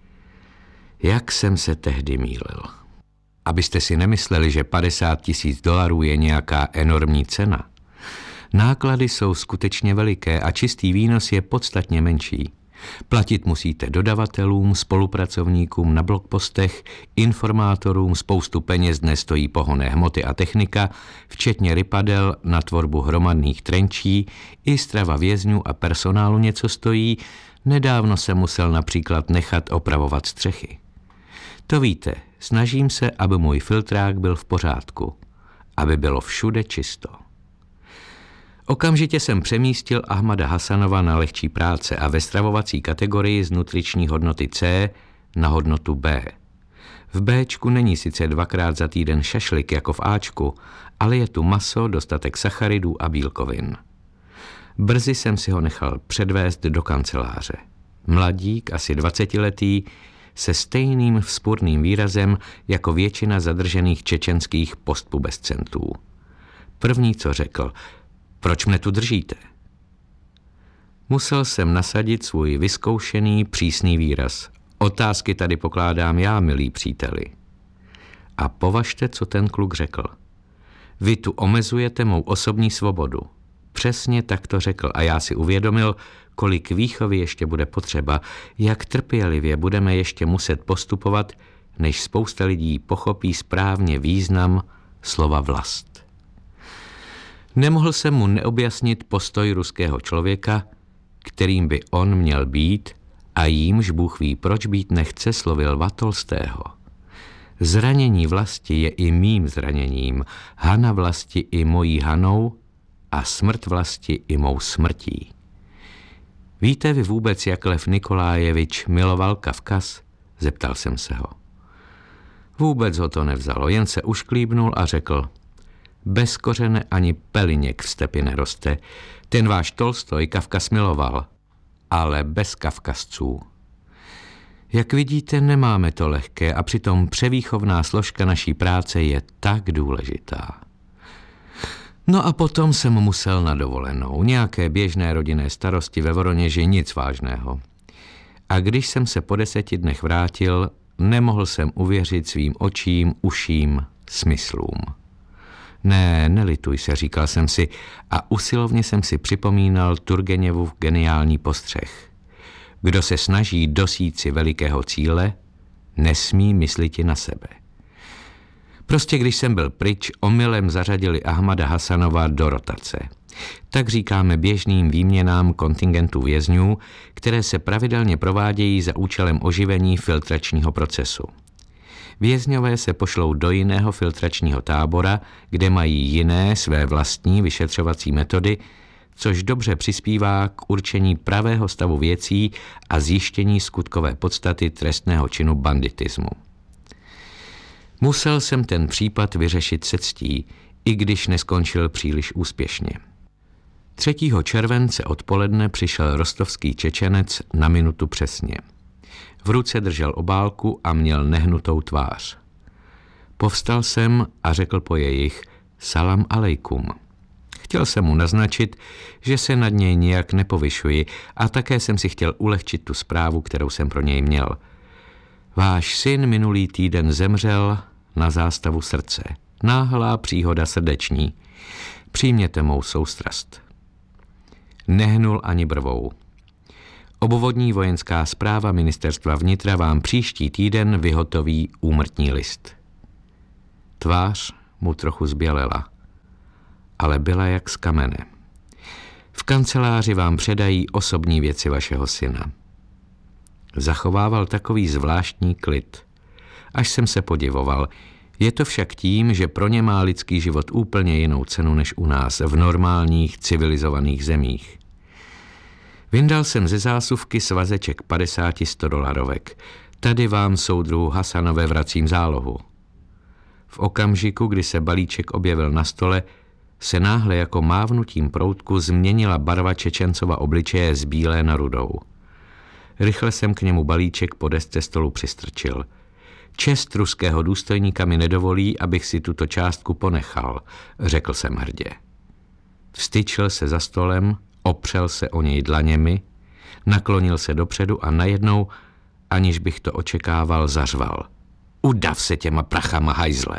Jak jsem se tehdy mýlil. Abyste si nemysleli, že padesát tisíc dolarů je nějaká enormní cena. Náklady jsou skutečně veliké a čistý výnos je podstatně menší. Platit musíte dodavatelům, spolupracovníkům na blogpostech, informátorům, spoustu peněz dnes stojí pohonné hmoty a technika, včetně rypadel na tvorbu hromadných trenčí, i strava vězňů a personálu něco stojí, nedávno jsem musel například nechat opravovat střechy. To víte, snažím se, aby můj filtrák byl v pořádku, aby bylo všude čisto. Okamžitě jsem přemístil Ahmada Hasanova na lehčí práce a ve stravovací kategorii z nutriční hodnoty C na hodnotu B. V Bčku není sice dvakrát za týden šašlik jako v Ačku, ale je tu maso, dostatek sacharidů a bílkovin. Brzy jsem si ho nechal předvést do kanceláře. Mladík, asi dvacetiletý, se stejným vzpurným výrazem jako většina zadržených čečenských postpubescentů. První, co řekl, proč mne tu držíte? Musel jsem nasadit svůj vyzkoušený, přísný výraz. Otázky tady pokládám já, milí příteli. A považte, co ten kluk řekl. Vy tu omezujete mou osobní svobodu. Přesně tak to řekl a já si uvědomil, kolik výchovy ještě bude potřeba, jak trpělivě budeme ještě muset postupovat, než spousta lidí pochopí správně význam slova vlast. Nemohl jsem mu neobjasnit postoj ruského člověka, kterým by on měl být a jímž Bůh ví, proč být nechce, slovy Lva Tolstého. Zranění vlasti je i mým zraněním, hana vlasti i mojí hanou a smrt vlasti i mou smrtí. Víte vy vůbec, jak Lev Nikolájevič miloval Kavkaz? Zeptal jsem se ho. Vůbec ho to nevzalo, jen se ušklíbnul a řekl: bez kořene ani peliněk v stepi neroste. Ten váš Tolstoj Kavkaz miloval, ale bez Kavkazců. Jak vidíte, nemáme to lehké a přitom převýchovná složka naší práce je tak důležitá. No a potom jsem musel na dovolenou. Nějaké běžné rodinné starosti ve Voroněži, nic vážného. A když jsem se po deseti dnech vrátil, nemohl jsem uvěřit svým očím, uším, smyslům. Ne, nelituj se, říkal jsem si a usilovně jsem si připomínal Turgenevův geniální postřeh. Kdo se snaží dosít si velikého cíle, nesmí mysliti na sebe. Prostě když jsem byl pryč, omylem zařadili Ahmada Hasanova do rotace. Tak říkáme běžným výměnám kontingentů vězňů, které se pravidelně provádějí za účelem oživení filtračního procesu. Vězňové se pošlou do jiného filtračního tábora, kde mají jiné své vlastní vyšetřovací metody, což dobře přispívá k určení pravého stavu věcí a zjištění skutkové podstaty trestného činu banditismu. Musel jsem ten případ vyřešit se ctí, i když neskončil příliš úspěšně. třetího července odpoledne přišel rostovský Čečenec na minutu přesně. V ruce držel obálku a měl nehnutou tvář. Povstal jsem a řekl po jejich salam alejkum. Chtěl jsem mu naznačit, že se nad něj nijak nepovyšuji a také jsem si chtěl ulehčit tu zprávu, kterou jsem pro něj měl. Váš syn minulý týden zemřel na zástavu srdce. Náhlá příhoda srdeční. Přijměte mou soustrast. Nehnul ani brvou. Obvodní vojenská správa ministerstva vnitra vám příští týden vyhotoví úmrtní list. Tvář mu trochu zbělela, ale byla jak z kamene. V kanceláři vám předají osobní věci vašeho syna. Zachovával takový zvláštní klid. Až jsem se podivoval. Je to však tím, že pro ně má lidský život úplně jinou cenu než u nás v normálních civilizovaných zemích. Vyndal jsem ze zásuvky svazeček padesát sto dolarovek. Tady vám, soudruhu Hasanové, vracím zálohu. V okamžiku, kdy se balíček objevil na stole, se náhle jako mávnutím proutku změnila barva Čečencova obličeje z bílé na rudou. Rychle jsem k němu balíček po desce stolu přistrčil. Čest ruského důstojníka mi nedovolí, abych si tuto částku ponechal, řekl jsem hrdě. Vstyčil se za stolem, opřel se o něj dlaněmi, naklonil se dopředu a najednou, aniž bych to očekával, zařval. Udav se těma prachama, hajzle!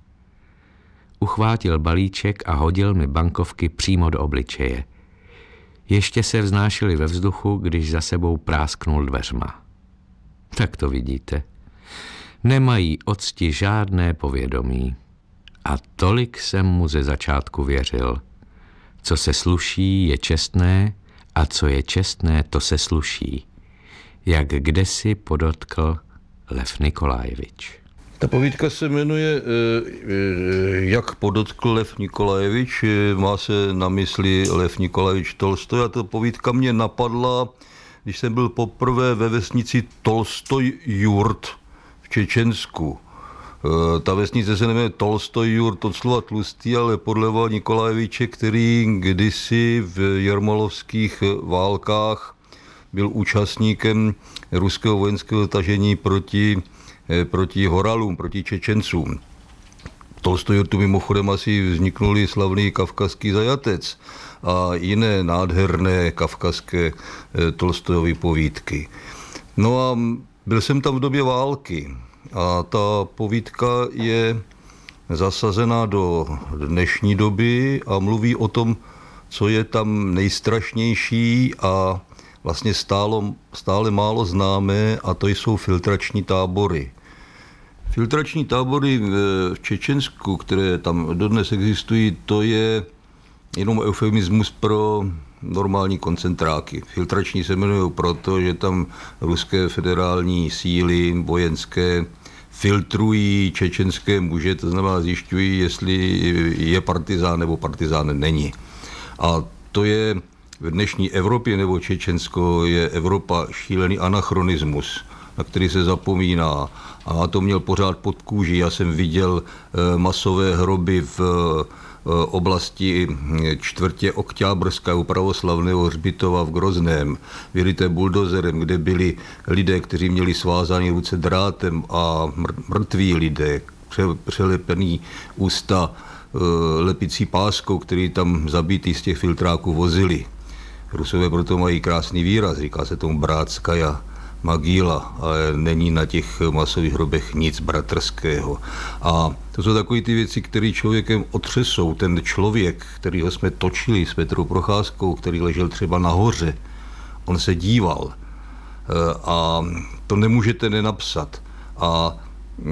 Uchvátil balíček a hodil mi bankovky přímo do obličeje. Ještě se vznášely ve vzduchu, když za sebou prásknul dveřma. Tak to vidíte. Nemají o cti žádné povědomí. A tolik jsem mu ze začátku věřil. Co se sluší, je čestné, a co je čestné, to se sluší. Jak kdesi podotkl Lev Nikolajevič. Ta povídka se jmenuje Jak podotkl Lev Nikolajevič, má se na mysli Lev Nikolajevič Tolstoj, a ta povídka mě napadla, když jsem byl poprvé ve vesnici Tolstoj Jurt v Čečensku. Ta vesnice se jmenuje Tolstoj Jurt od slova tlustý, ale podle Lva Nikolajeviče, který kdysi v jarmolovských válkách byl účastníkem ruského vojenského tažení proti, proti Horalům, proti Čečencům. V Tolstoj Jurtu mimochodem asi vzniknul slavný Kavkazský zajatec a jiné nádherné kavkazské Tolstojovy povídky. No a byl jsem tam v době války a ta povídka je zasazená do dnešní doby a mluví o tom, co je tam nejstrašnější a vlastně stálo, stále málo známé, a to jsou filtrační tábory. Filtrační tábory v Čečensku, které tam dodnes existují, to je jenom eufemismus pro normální koncentráky. Filtrační se jmenují proto, že tam ruské federální síly vojenské filtrují čečenské muže, to znamená zjišťují, jestli je partizán nebo partizán není. A to je v dnešní Evropě nebo Čečensko je Evropa šílený anachronismus, na který se zapomíná. A já to měl pořád pod kůží. Já jsem viděl masové hroby v oblasti čtvrtě Okťábrská u pravoslavného hřbitova v Grozném, vyryté buldozerem, kde byli lidé, kteří měli svázané ruce drátem a mrtví lidé, přelepený ústa lepicí páskou, který tam zabitý z těch filtráků vozili. Rusové proto mají krásný výraz, říká se tomu bratskaja magíla, ale není na těch masových hrobech nic bratrského. A to jsou takové ty věci, které člověkem otřesou. Ten člověk, kterýho jsme točili s Petrou Procházkou, který ležel třeba nahoře, on se díval a to nemůžete nenapsat. A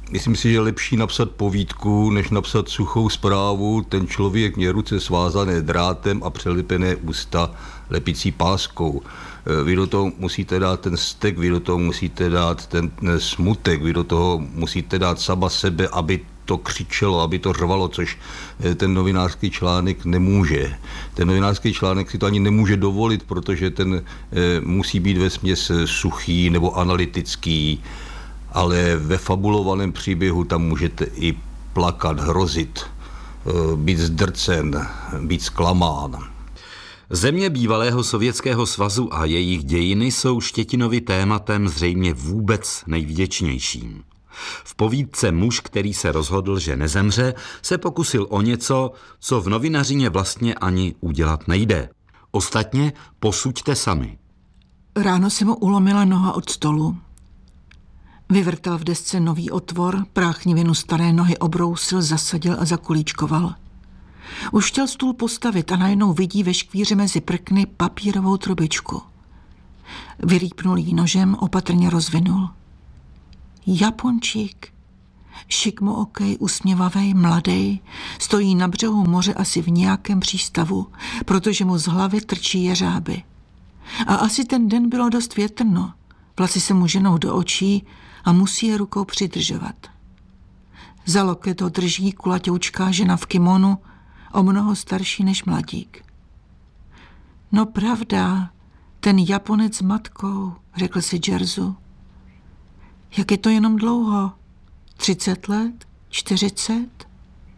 Myslím si, že je lepší napsat povídku, než napsat suchou zprávu. Ten člověk měl ruce svázané drátem a přelipené ústa lepicí páskou. Vy do toho musíte dát ten vztek, vy do toho musíte dát ten smutek, vy do toho musíte dát sama sebe, aby to křičelo, aby to řvalo, což ten novinářský článek nemůže. Ten novinářský článek si to ani nemůže dovolit, protože ten musí být vesměs suchý nebo analytický, ale ve fabulovaném příběhu tam můžete i plakat, hrozit, být zdrcen, být zklamán. Země bývalého Sovětského svazu a jejich dějiny jsou Štětinovi tématem zřejmě vůbec nejvděčnějším. V povídce Muž, který se rozhodl, že nezemře, se pokusil o něco, co v novinařině vlastně ani udělat nejde. Ostatně posuďte sami. Ráno se mu ulomila noha od stolu. Vyvrtal v desce nový otvor, práchnivinu staré nohy obrousil, zasadil a zakulíčkoval. Už chtěl stůl postavit a najednou vidí ve škvíře mezi prkny papírovou trubičku. Vyrýpnul jí nožem, opatrně rozvinul. Japončík, šikmookej, usměvavej, mladej, stojí na břehu moře asi v nějakém přístavu, protože mu z hlavy trčí jeřáby. A asi ten den bylo dost větrno. Vlasy se mu ženou do očí a musí je rukou přidržovat. Za loket ho drží kulaťoučká žena v kimonu, o mnoho starší než mladík. No pravda, ten Japonec s matkou, řekl si Jerzu. Jak je to jenom dlouho? Třicet let? Čtyřicet?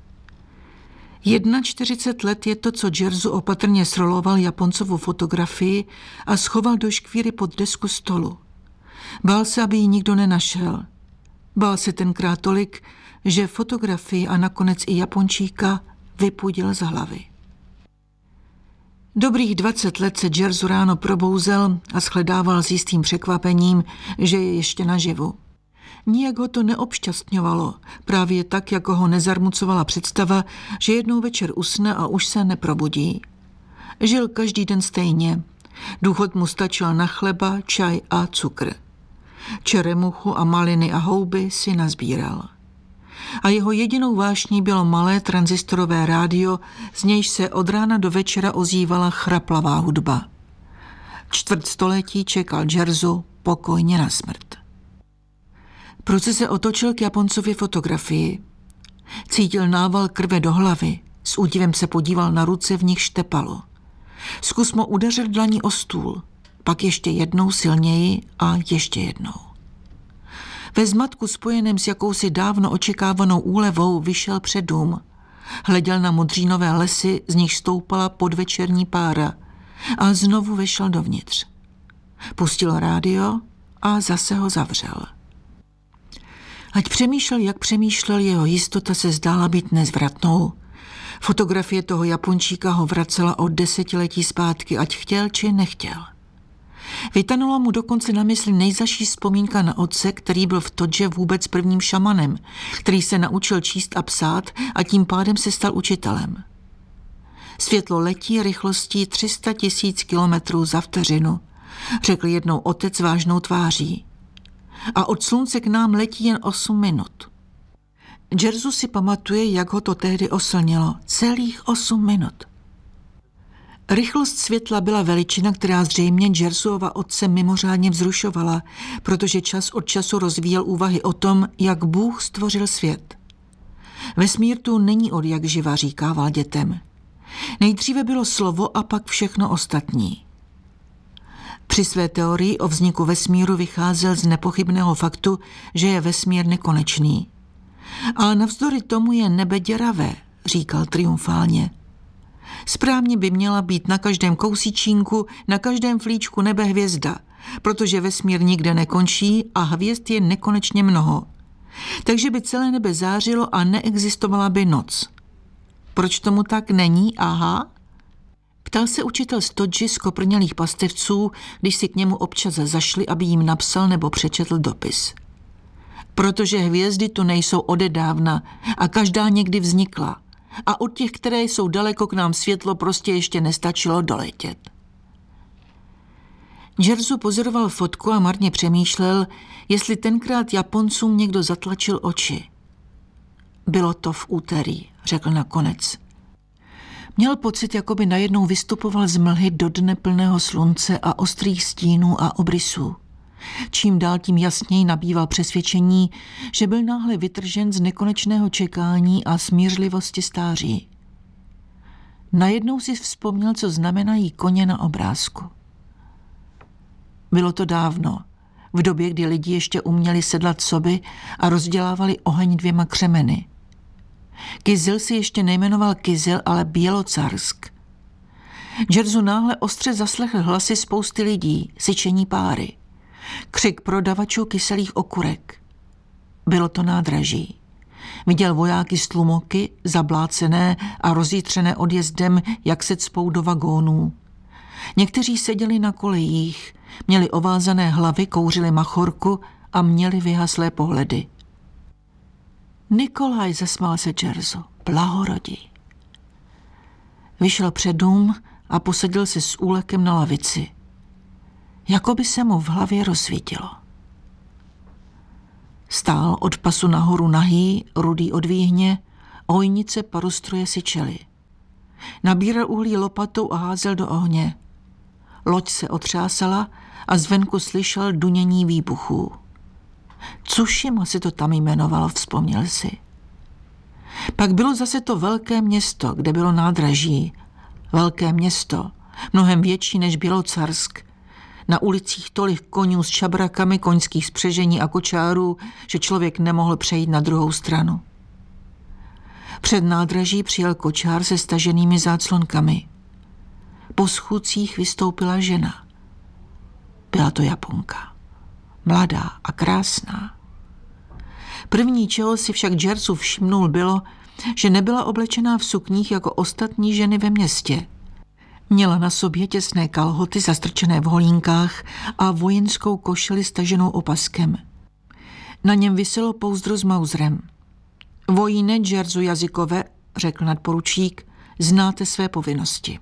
Jedna čtyřicet let je to, co Jerzu opatrně sroloval Japoncovu fotografii a schoval do škvíry pod desku stolu. Bál se, aby ji nikdo nenašel. Bál se tenkrát tolik, že fotografii a nakonec i Japončíka vypudil z hlavy. Dobrých dvacet let se Jerzu ráno probouzel a shledával s jistým překvapením, že je ještě naživu. Nijak ho to neobšťastňovalo, právě tak, jako ho nezarmucovala představa, že jednou večer usne a už se neprobudí. Žil každý den stejně. Důchod mu stačil na chleba, čaj a cukr. Čeremuchu a maliny a houby si nazbíral. A jeho jedinou vášní bylo malé tranzistorové rádio, z nějž se od rána do večera ozývala chraplavá hudba. Čtvrt století čekal Jerzu pokojně na smrt. Proč se otočil k Japoncově fotografii? Cítil nával krve do hlavy, s údivem se podíval na ruce, v nich štepalo. Zkus mu udeřil dlaní o stůl, pak ještě jednou silněji a ještě jednou. Ve zmatku spojeném s jakousi dávno očekávanou úlevou vyšel před dům. Hleděl na modřínové lesy, z nich stoupala podvečerní pára a znovu vešel dovnitř. Pustil rádio a zase ho zavřel. Ať přemýšlel, jak přemýšlel, jeho jistota se zdála být nezvratnou. Fotografie toho Japončíka ho vracela od desetiletí zpátky, ať chtěl či nechtěl. Vytanulo mu dokonce na mysli nejzaší vzpomínka na otce, který byl v Todže vůbec prvním šamanem, který se naučil číst a psát a tím pádem se stal učitelem. Světlo letí rychlostí tři sta tisíc kilometrů za vteřinu, řekl jednou otec vážnou tváří. A od slunce k nám letí jen osm minut. Jerzu si pamatuje, jak ho to tehdy oslnilo. Celých osm minut. Rychlost světla byla veličina, která zřejmě Jerzuova otce mimořádně vzrušovala, protože čas od času rozvíjel úvahy o tom, jak Bůh stvořil svět. Vesmír tu není od jak živa, říkával dětem. Nejdříve bylo slovo a pak všechno ostatní. Při své teorii o vzniku vesmíru vycházel z nepochybného faktu, že je vesmír nekonečný. Ale navzdory tomu je nebe děravé, říkal triumfálně. Správně by měla být na každém kousíčínku, na každém flíčku nebe hvězda, protože vesmír nikde nekončí a hvězd je nekonečně mnoho. Takže by celé nebe zářilo a neexistovala by noc. Proč tomu tak není, aha? Ptal se učitel z Todži z koprnělých pastevců, když si k němu občas zašli, aby jim napsal nebo přečetl dopis. Protože hvězdy tu nejsou odedávna a každá někdy vznikla. A od těch, které jsou daleko, k nám světlo prostě ještě nestačilo doletět. Jerzu pozoroval fotku a marně přemýšlel, jestli tenkrát Japoncům někdo zatlačil oči. Bylo to v úterý, řekl nakonec. Měl pocit, jako by najednou vystupoval z mlhy do dne plného slunce a ostrých stínů a obrysů. Čím dál tím jasněji nabýval přesvědčení, že byl náhle vytržen z nekonečného čekání a smířlivosti stáří. Najednou si vzpomněl, co znamenají koně na obrázku. Bylo to dávno, v době, kdy lidi ještě uměli sedlat soby a rozdělávali oheň dvěma křemeny. Kyzil si ještě nejmenoval Kyzil, ale Bělocarsk. Jerzu náhle ostře zaslechl hlasy spousty lidí, syčení páry. Křik prodavačů kyselých okurek. Bylo to nádraží. Viděl vojáky z tlumoky, zablácené a rozjitřené odjezdem, jak se cpou do vagónů. Někteří seděli na kolejích, měli ovázané hlavy, kouřili machorku a měli vyhaslé pohledy. Nikolaj, zasmál se Jerzu, blahorodí. Vyšel před dům a posadil se s úlekem na lavici. Jako by se mu v hlavě rozsvítilo. Stál od pasu nahoru nahý, rudý od výhně, ojnice parostroje syčely. Nabíral uhlí lopatou a házel do ohně. Loď se otřásala a zvenku slyšel dunění výbuchů. Tsushima se to tam jmenovalo, vzpomněl si. Pak bylo zase to velké město, kde bylo nádraží. Velké město, mnohem větší než Bělocarsk. Na ulicích tolik koňů s čabrakami, koňských spřežení a kočárů, že člověk nemohl přejít na druhou stranu. Před nádraží přijel kočár se staženými záclonkami. Po schůdcích vystoupila žena. Byla to Japonka. Mladá a krásná. První, čeho si však Jerzu všimnul, bylo, že nebyla oblečená v sukních jako ostatní ženy ve městě. Měla na sobě těsné kalhoty zastrčené v holínkách a vojenskou košili staženou opaskem. Na něm viselo pouzdro s mauzrem. Vojíne Jerzu Jazykové, řekl nadporučík, znáte své povinnosti.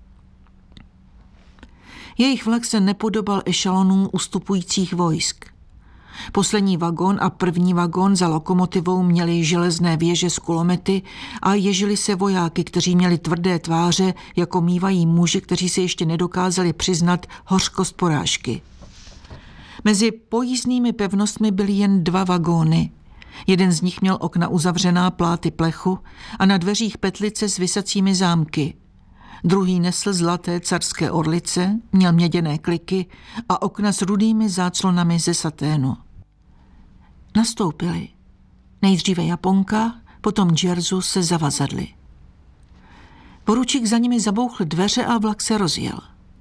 Jejich vlak se nepodobal ešalonům ustupujících vojsk. Poslední vagón a první vagón za lokomotivou měli železné věže s kulomety a ježili se vojáky, kteří měli tvrdé tváře, jako mívají muži, kteří se ještě nedokázali přiznat hořkost porážky. Mezi pojízdnými pevnostmi byly jen dva vagóny. Jeden z nich měl okna uzavřená pláty plechu a na dveřích petlice s visacími zámky. Druhý nesl zlaté carské orlice, měl měděné kliky a okna s rudými záclonami ze saténu. Nastoupili. Nejdříve Japonka, potom Jerzu se zavazadly. Poručík za nimi zabouchl dveře a vlak se rozjel.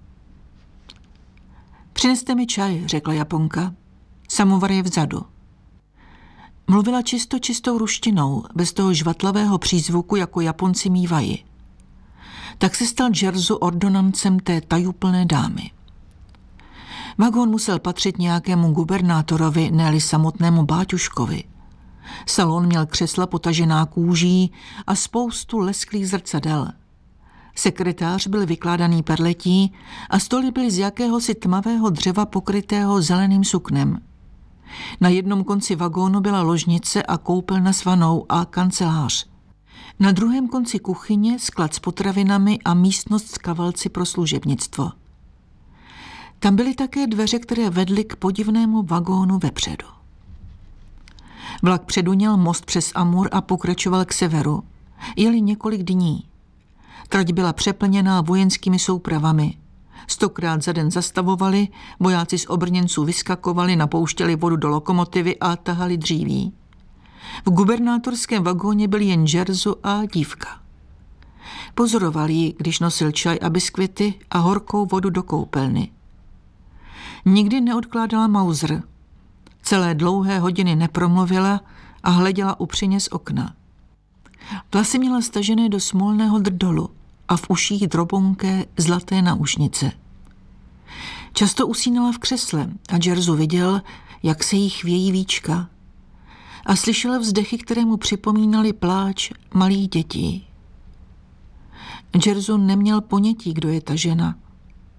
Přineste mi čaj, řekla Japonka. Samovar je vzadu. Mluvila čisto čistou ruštinou, bez toho žvatlavého přízvuku, jako Japonci mívají. Tak se stal Jerzu ordonancem té tajuplné dámy. Vagón musel patřit nějakému gubernátorovi, ne-li samotnému Báťuškovi. Salon měl křesla potažená kůží a spoustu lesklých zrcadel. Sekretář byl vykládaný perletí a stoly byly z jakéhosi tmavého dřeva pokrytého zeleným suknem. Na jednom konci vagónu byla ložnice a koupelna s vanou a kancelář. Na druhém konci kuchyně sklad s potravinami a místnost s kavalci pro služebnictvo. Tam byly také dveře, které vedly k podivnému vagónu vepředu. Vlak předuněl most přes Amur a pokračoval k severu. Jeli několik dní. Trať byla přeplněná vojenskými soupravami. Stokrát za den zastavovali, vojáci z obrněnců vyskakovali, napouštěli vodu do lokomotivy a tahali dříví. V gubernátorském vagóně byl jen Jerzu a dívka. Pozoroval ji, když nosil čaj a biskvity a horkou vodu do koupelny. Nikdy neodkládala mauzr. Celé dlouhé hodiny nepromluvila a hleděla upřeně z okna. Vlasy měla stažené do smolného drdolu a v uších drobonké zlaté náušnice. Často usínala v křesle a Jerzu viděl, jak se jí chvějí víčka a slyšela vzdechy, které mu připomínaly pláč malých dětí. Jerzu neměl ponětí, kdo je ta žena.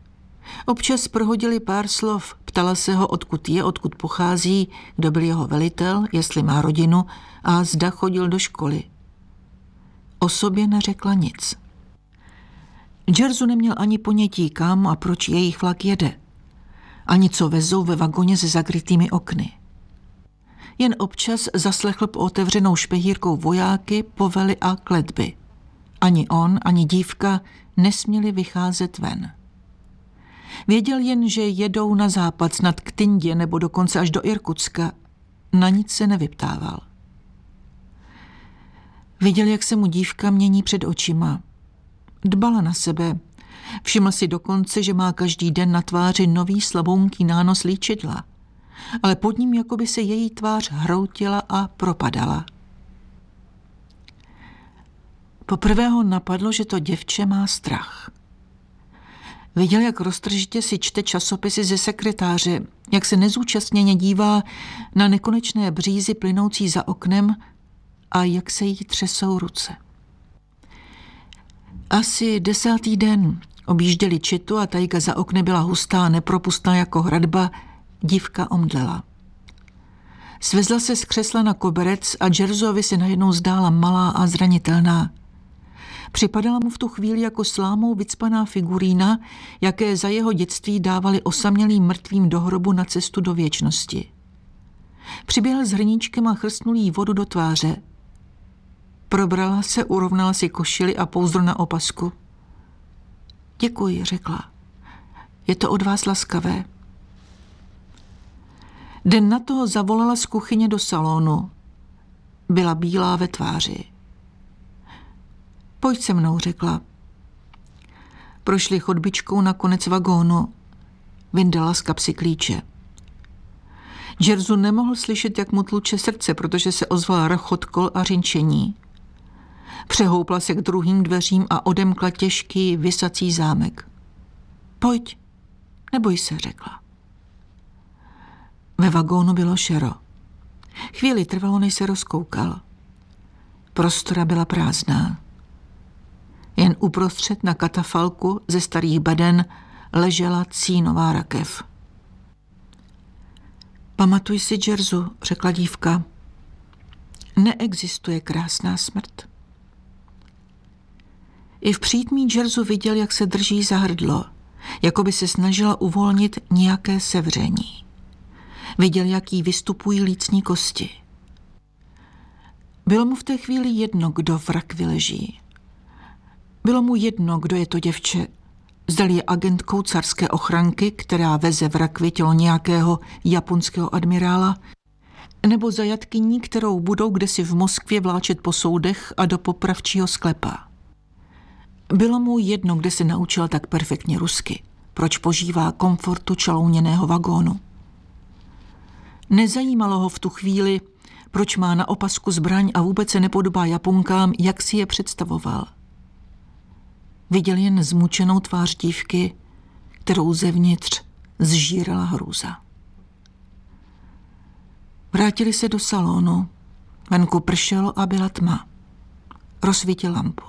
Občas prohodili pár slov, ptala se ho, odkud je, odkud pochází, kdo byl jeho velitel, jestli má rodinu a zda chodil do školy. O sobě neřekla nic. Jerzu neměl ani ponětí, kam a proč jejich vlak jede. Ani co vezou ve vagoně se zakrytými okny. Jen občas zaslechl po otevřenou špehírkou vojáky, povely a kletby. Ani on, ani dívka nesměli vycházet ven. Věděl jen, že jedou na západ, snad k Tindě nebo dokonce až do Irkutska. Na nic se nevyptával. Viděl, jak se mu dívka mění před očima. Dbala na sebe. Všiml si dokonce, že má každý den na tváři nový slabounký nános líčidla. Ale pod ním jakoby se její tvář hroutila a propadala. Poprvé ho napadlo, že to děvče má strach. Viděl, jak roztržitě si čte časopisy ze sekretáře, jak se nezúčastněně dívá na nekonečné břízy plynoucí za oknem a jak se jí třesou ruce. Asi desátý den objížděli Čitu a tajga za okny byla hustá a nepropustná jako hradba, dívka omdlela. Svezla se z křesla na koberec a Jerzovi se najednou zdála malá a zranitelná. Připadala mu v tu chvíli jako slámou vycpaná figurína, jaké za jeho dětství dávali osamělým mrtvým do hrobu na cestu do věčnosti. Přiběhl s hrníčkem a chrstnul jí vodu do tváře. Probrala se, urovnala si košili a pouzdro na opasku. Děkuji, řekla. Je to od vás laskavé. Den na toho zavolala z kuchyně do salonu. Byla bílá ve tváři. Pojď se mnou, řekla. Prošli chodbičkou na konec vagónu. Vyndala z kapsy klíče. Jerzu nemohl slyšet, jak mu tluče srdce, protože se ozval rachot kol a řinčení. Přehoupla se k druhým dveřím a odemkla těžký visací zámek. Pojď, neboj se, řekla. Ve vagónu bylo šero. Chvíli trvalo, než se rozkoukal. Prostora byla prázdná. Jen uprostřed na katafalku ze starých baden ležela cínová rakev. Pamatuj si, Jerzu, řekla dívka. Neexistuje krásná smrt. I v přítmí Jerzu viděl, jak se drží za hrdlo, jako by se snažila uvolnit nějaké sevření. Viděl, jak jí vystupují lícní kosti. Bylo mu v té chvíli jedno, kdo v rakvi leží. Bylo mu jedno, kdo je to děvče. Zdali je agentkou carské ochranky, která veze v rakvi tělo nějakého japonského admirála, nebo zajatkyní, kterou budou kdesi v Moskvě vláčet po soudech a do popravčího sklepa. Bylo mu jedno, kde se naučil tak perfektně rusky, proč požívá komfortu čalouněného vagónu. Nezajímalo ho v tu chvíli, proč má na opasku zbraň a vůbec se nepodobá Japonkám, jak si je představoval. Viděl jen zmučenou tvář dívky, kterou zevnitř zžírala hrůza. Vrátili se do salonu. Venku pršelo a byla tma. Rozsvítil lampu.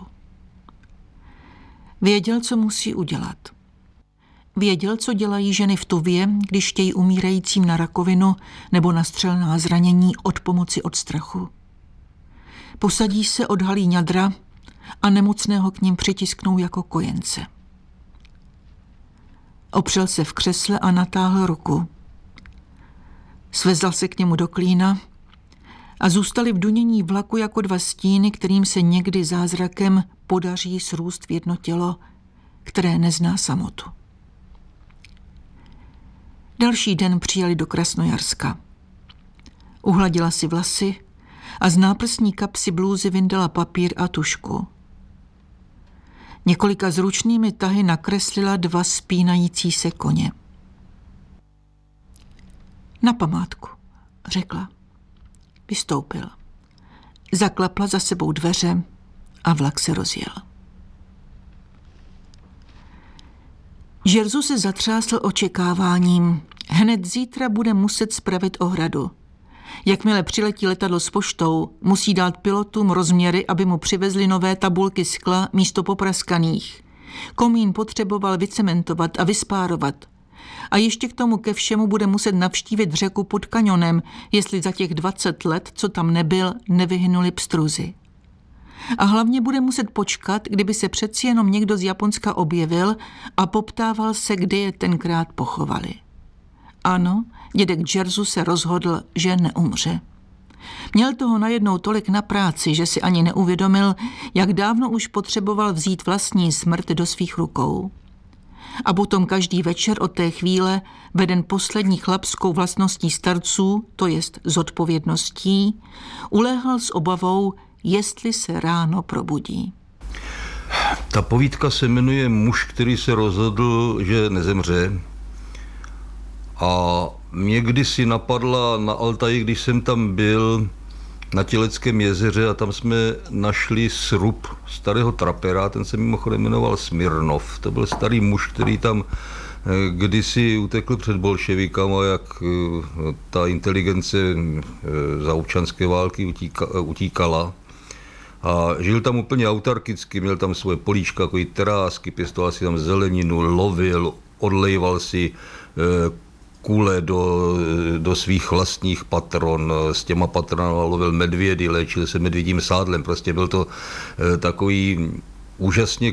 Věděl, co musí udělat. Věděl, co dělají ženy v Tuvě, když chtějí umírajícím na rakovinu nebo na střelná zranění od pomoci od strachu. Posadí se, odhalí ňadra a nemocného k ním přitisknou jako kojence. Opřel se v křesle a natáhl ruku. Svezal se k němu do klína a zůstali v dunění vlaku jako dva stíny, kterým se někdy zázrakem podaří srůst v jedno tělo, které nezná samotu. Další den přijeli do Krasnojarska. Uhladila si vlasy a z náprsní kapsy blůzy vyndala papír a tušku. Několika zručnými tahy nakreslila dva spínající se koně. Na památku, řekla. Vystoupil. Zaklapla za sebou dveře a vlak se rozjel. Jerzu se zatřásl očekáváním. Hned zítra bude muset spravit ohradu. Jakmile přiletí letadlo s poštou, musí dát pilotům rozměry, aby mu přivezli nové tabulky skla místo popraskaných. Komín potřeboval vycementovat a vyspárovat. A ještě k tomu ke všemu bude muset navštívit řeku pod kaňonem, jestli za těch dvacet let, co tam nebyl, nevyhynuli pstruzy. A hlavně bude muset počkat, kdyby se přeci jenom někdo z Japonska objevil a poptával se, kde je tenkrát pochovali. Ano, dědek Jerzu se rozhodl, že neumře. Měl toho najednou tolik na práci, že si ani neuvědomil, jak dávno už potřeboval vzít vlastní smrt do svých rukou. A potom každý večer od té chvíle, veden poslední chlapskou vlastností starců, to jest zodpovědností, uléhal s obavou, jestli se ráno probudí. Ta povídka se jmenuje Muž, který se rozhodl, že nezemře. A mě kdysi napadla na Altaji, když jsem tam byl na Těleckém jezeře a tam jsme našli srub starého trapera, ten se mimochodem jmenoval Smirnov. To byl starý muž, který tam kdysi utekl před bolševikama, jak ta inteligence za občanské války utíkala. A žil tam úplně autarkicky, měl tam svoje políčka, jako i terásky, pěstoval si tam zeleninu, lovil, odlejval si kule do, do svých vlastních patron, s těma patronama lovil medvědy, léčil se medvědím sádlem, prostě byl to takový úžasně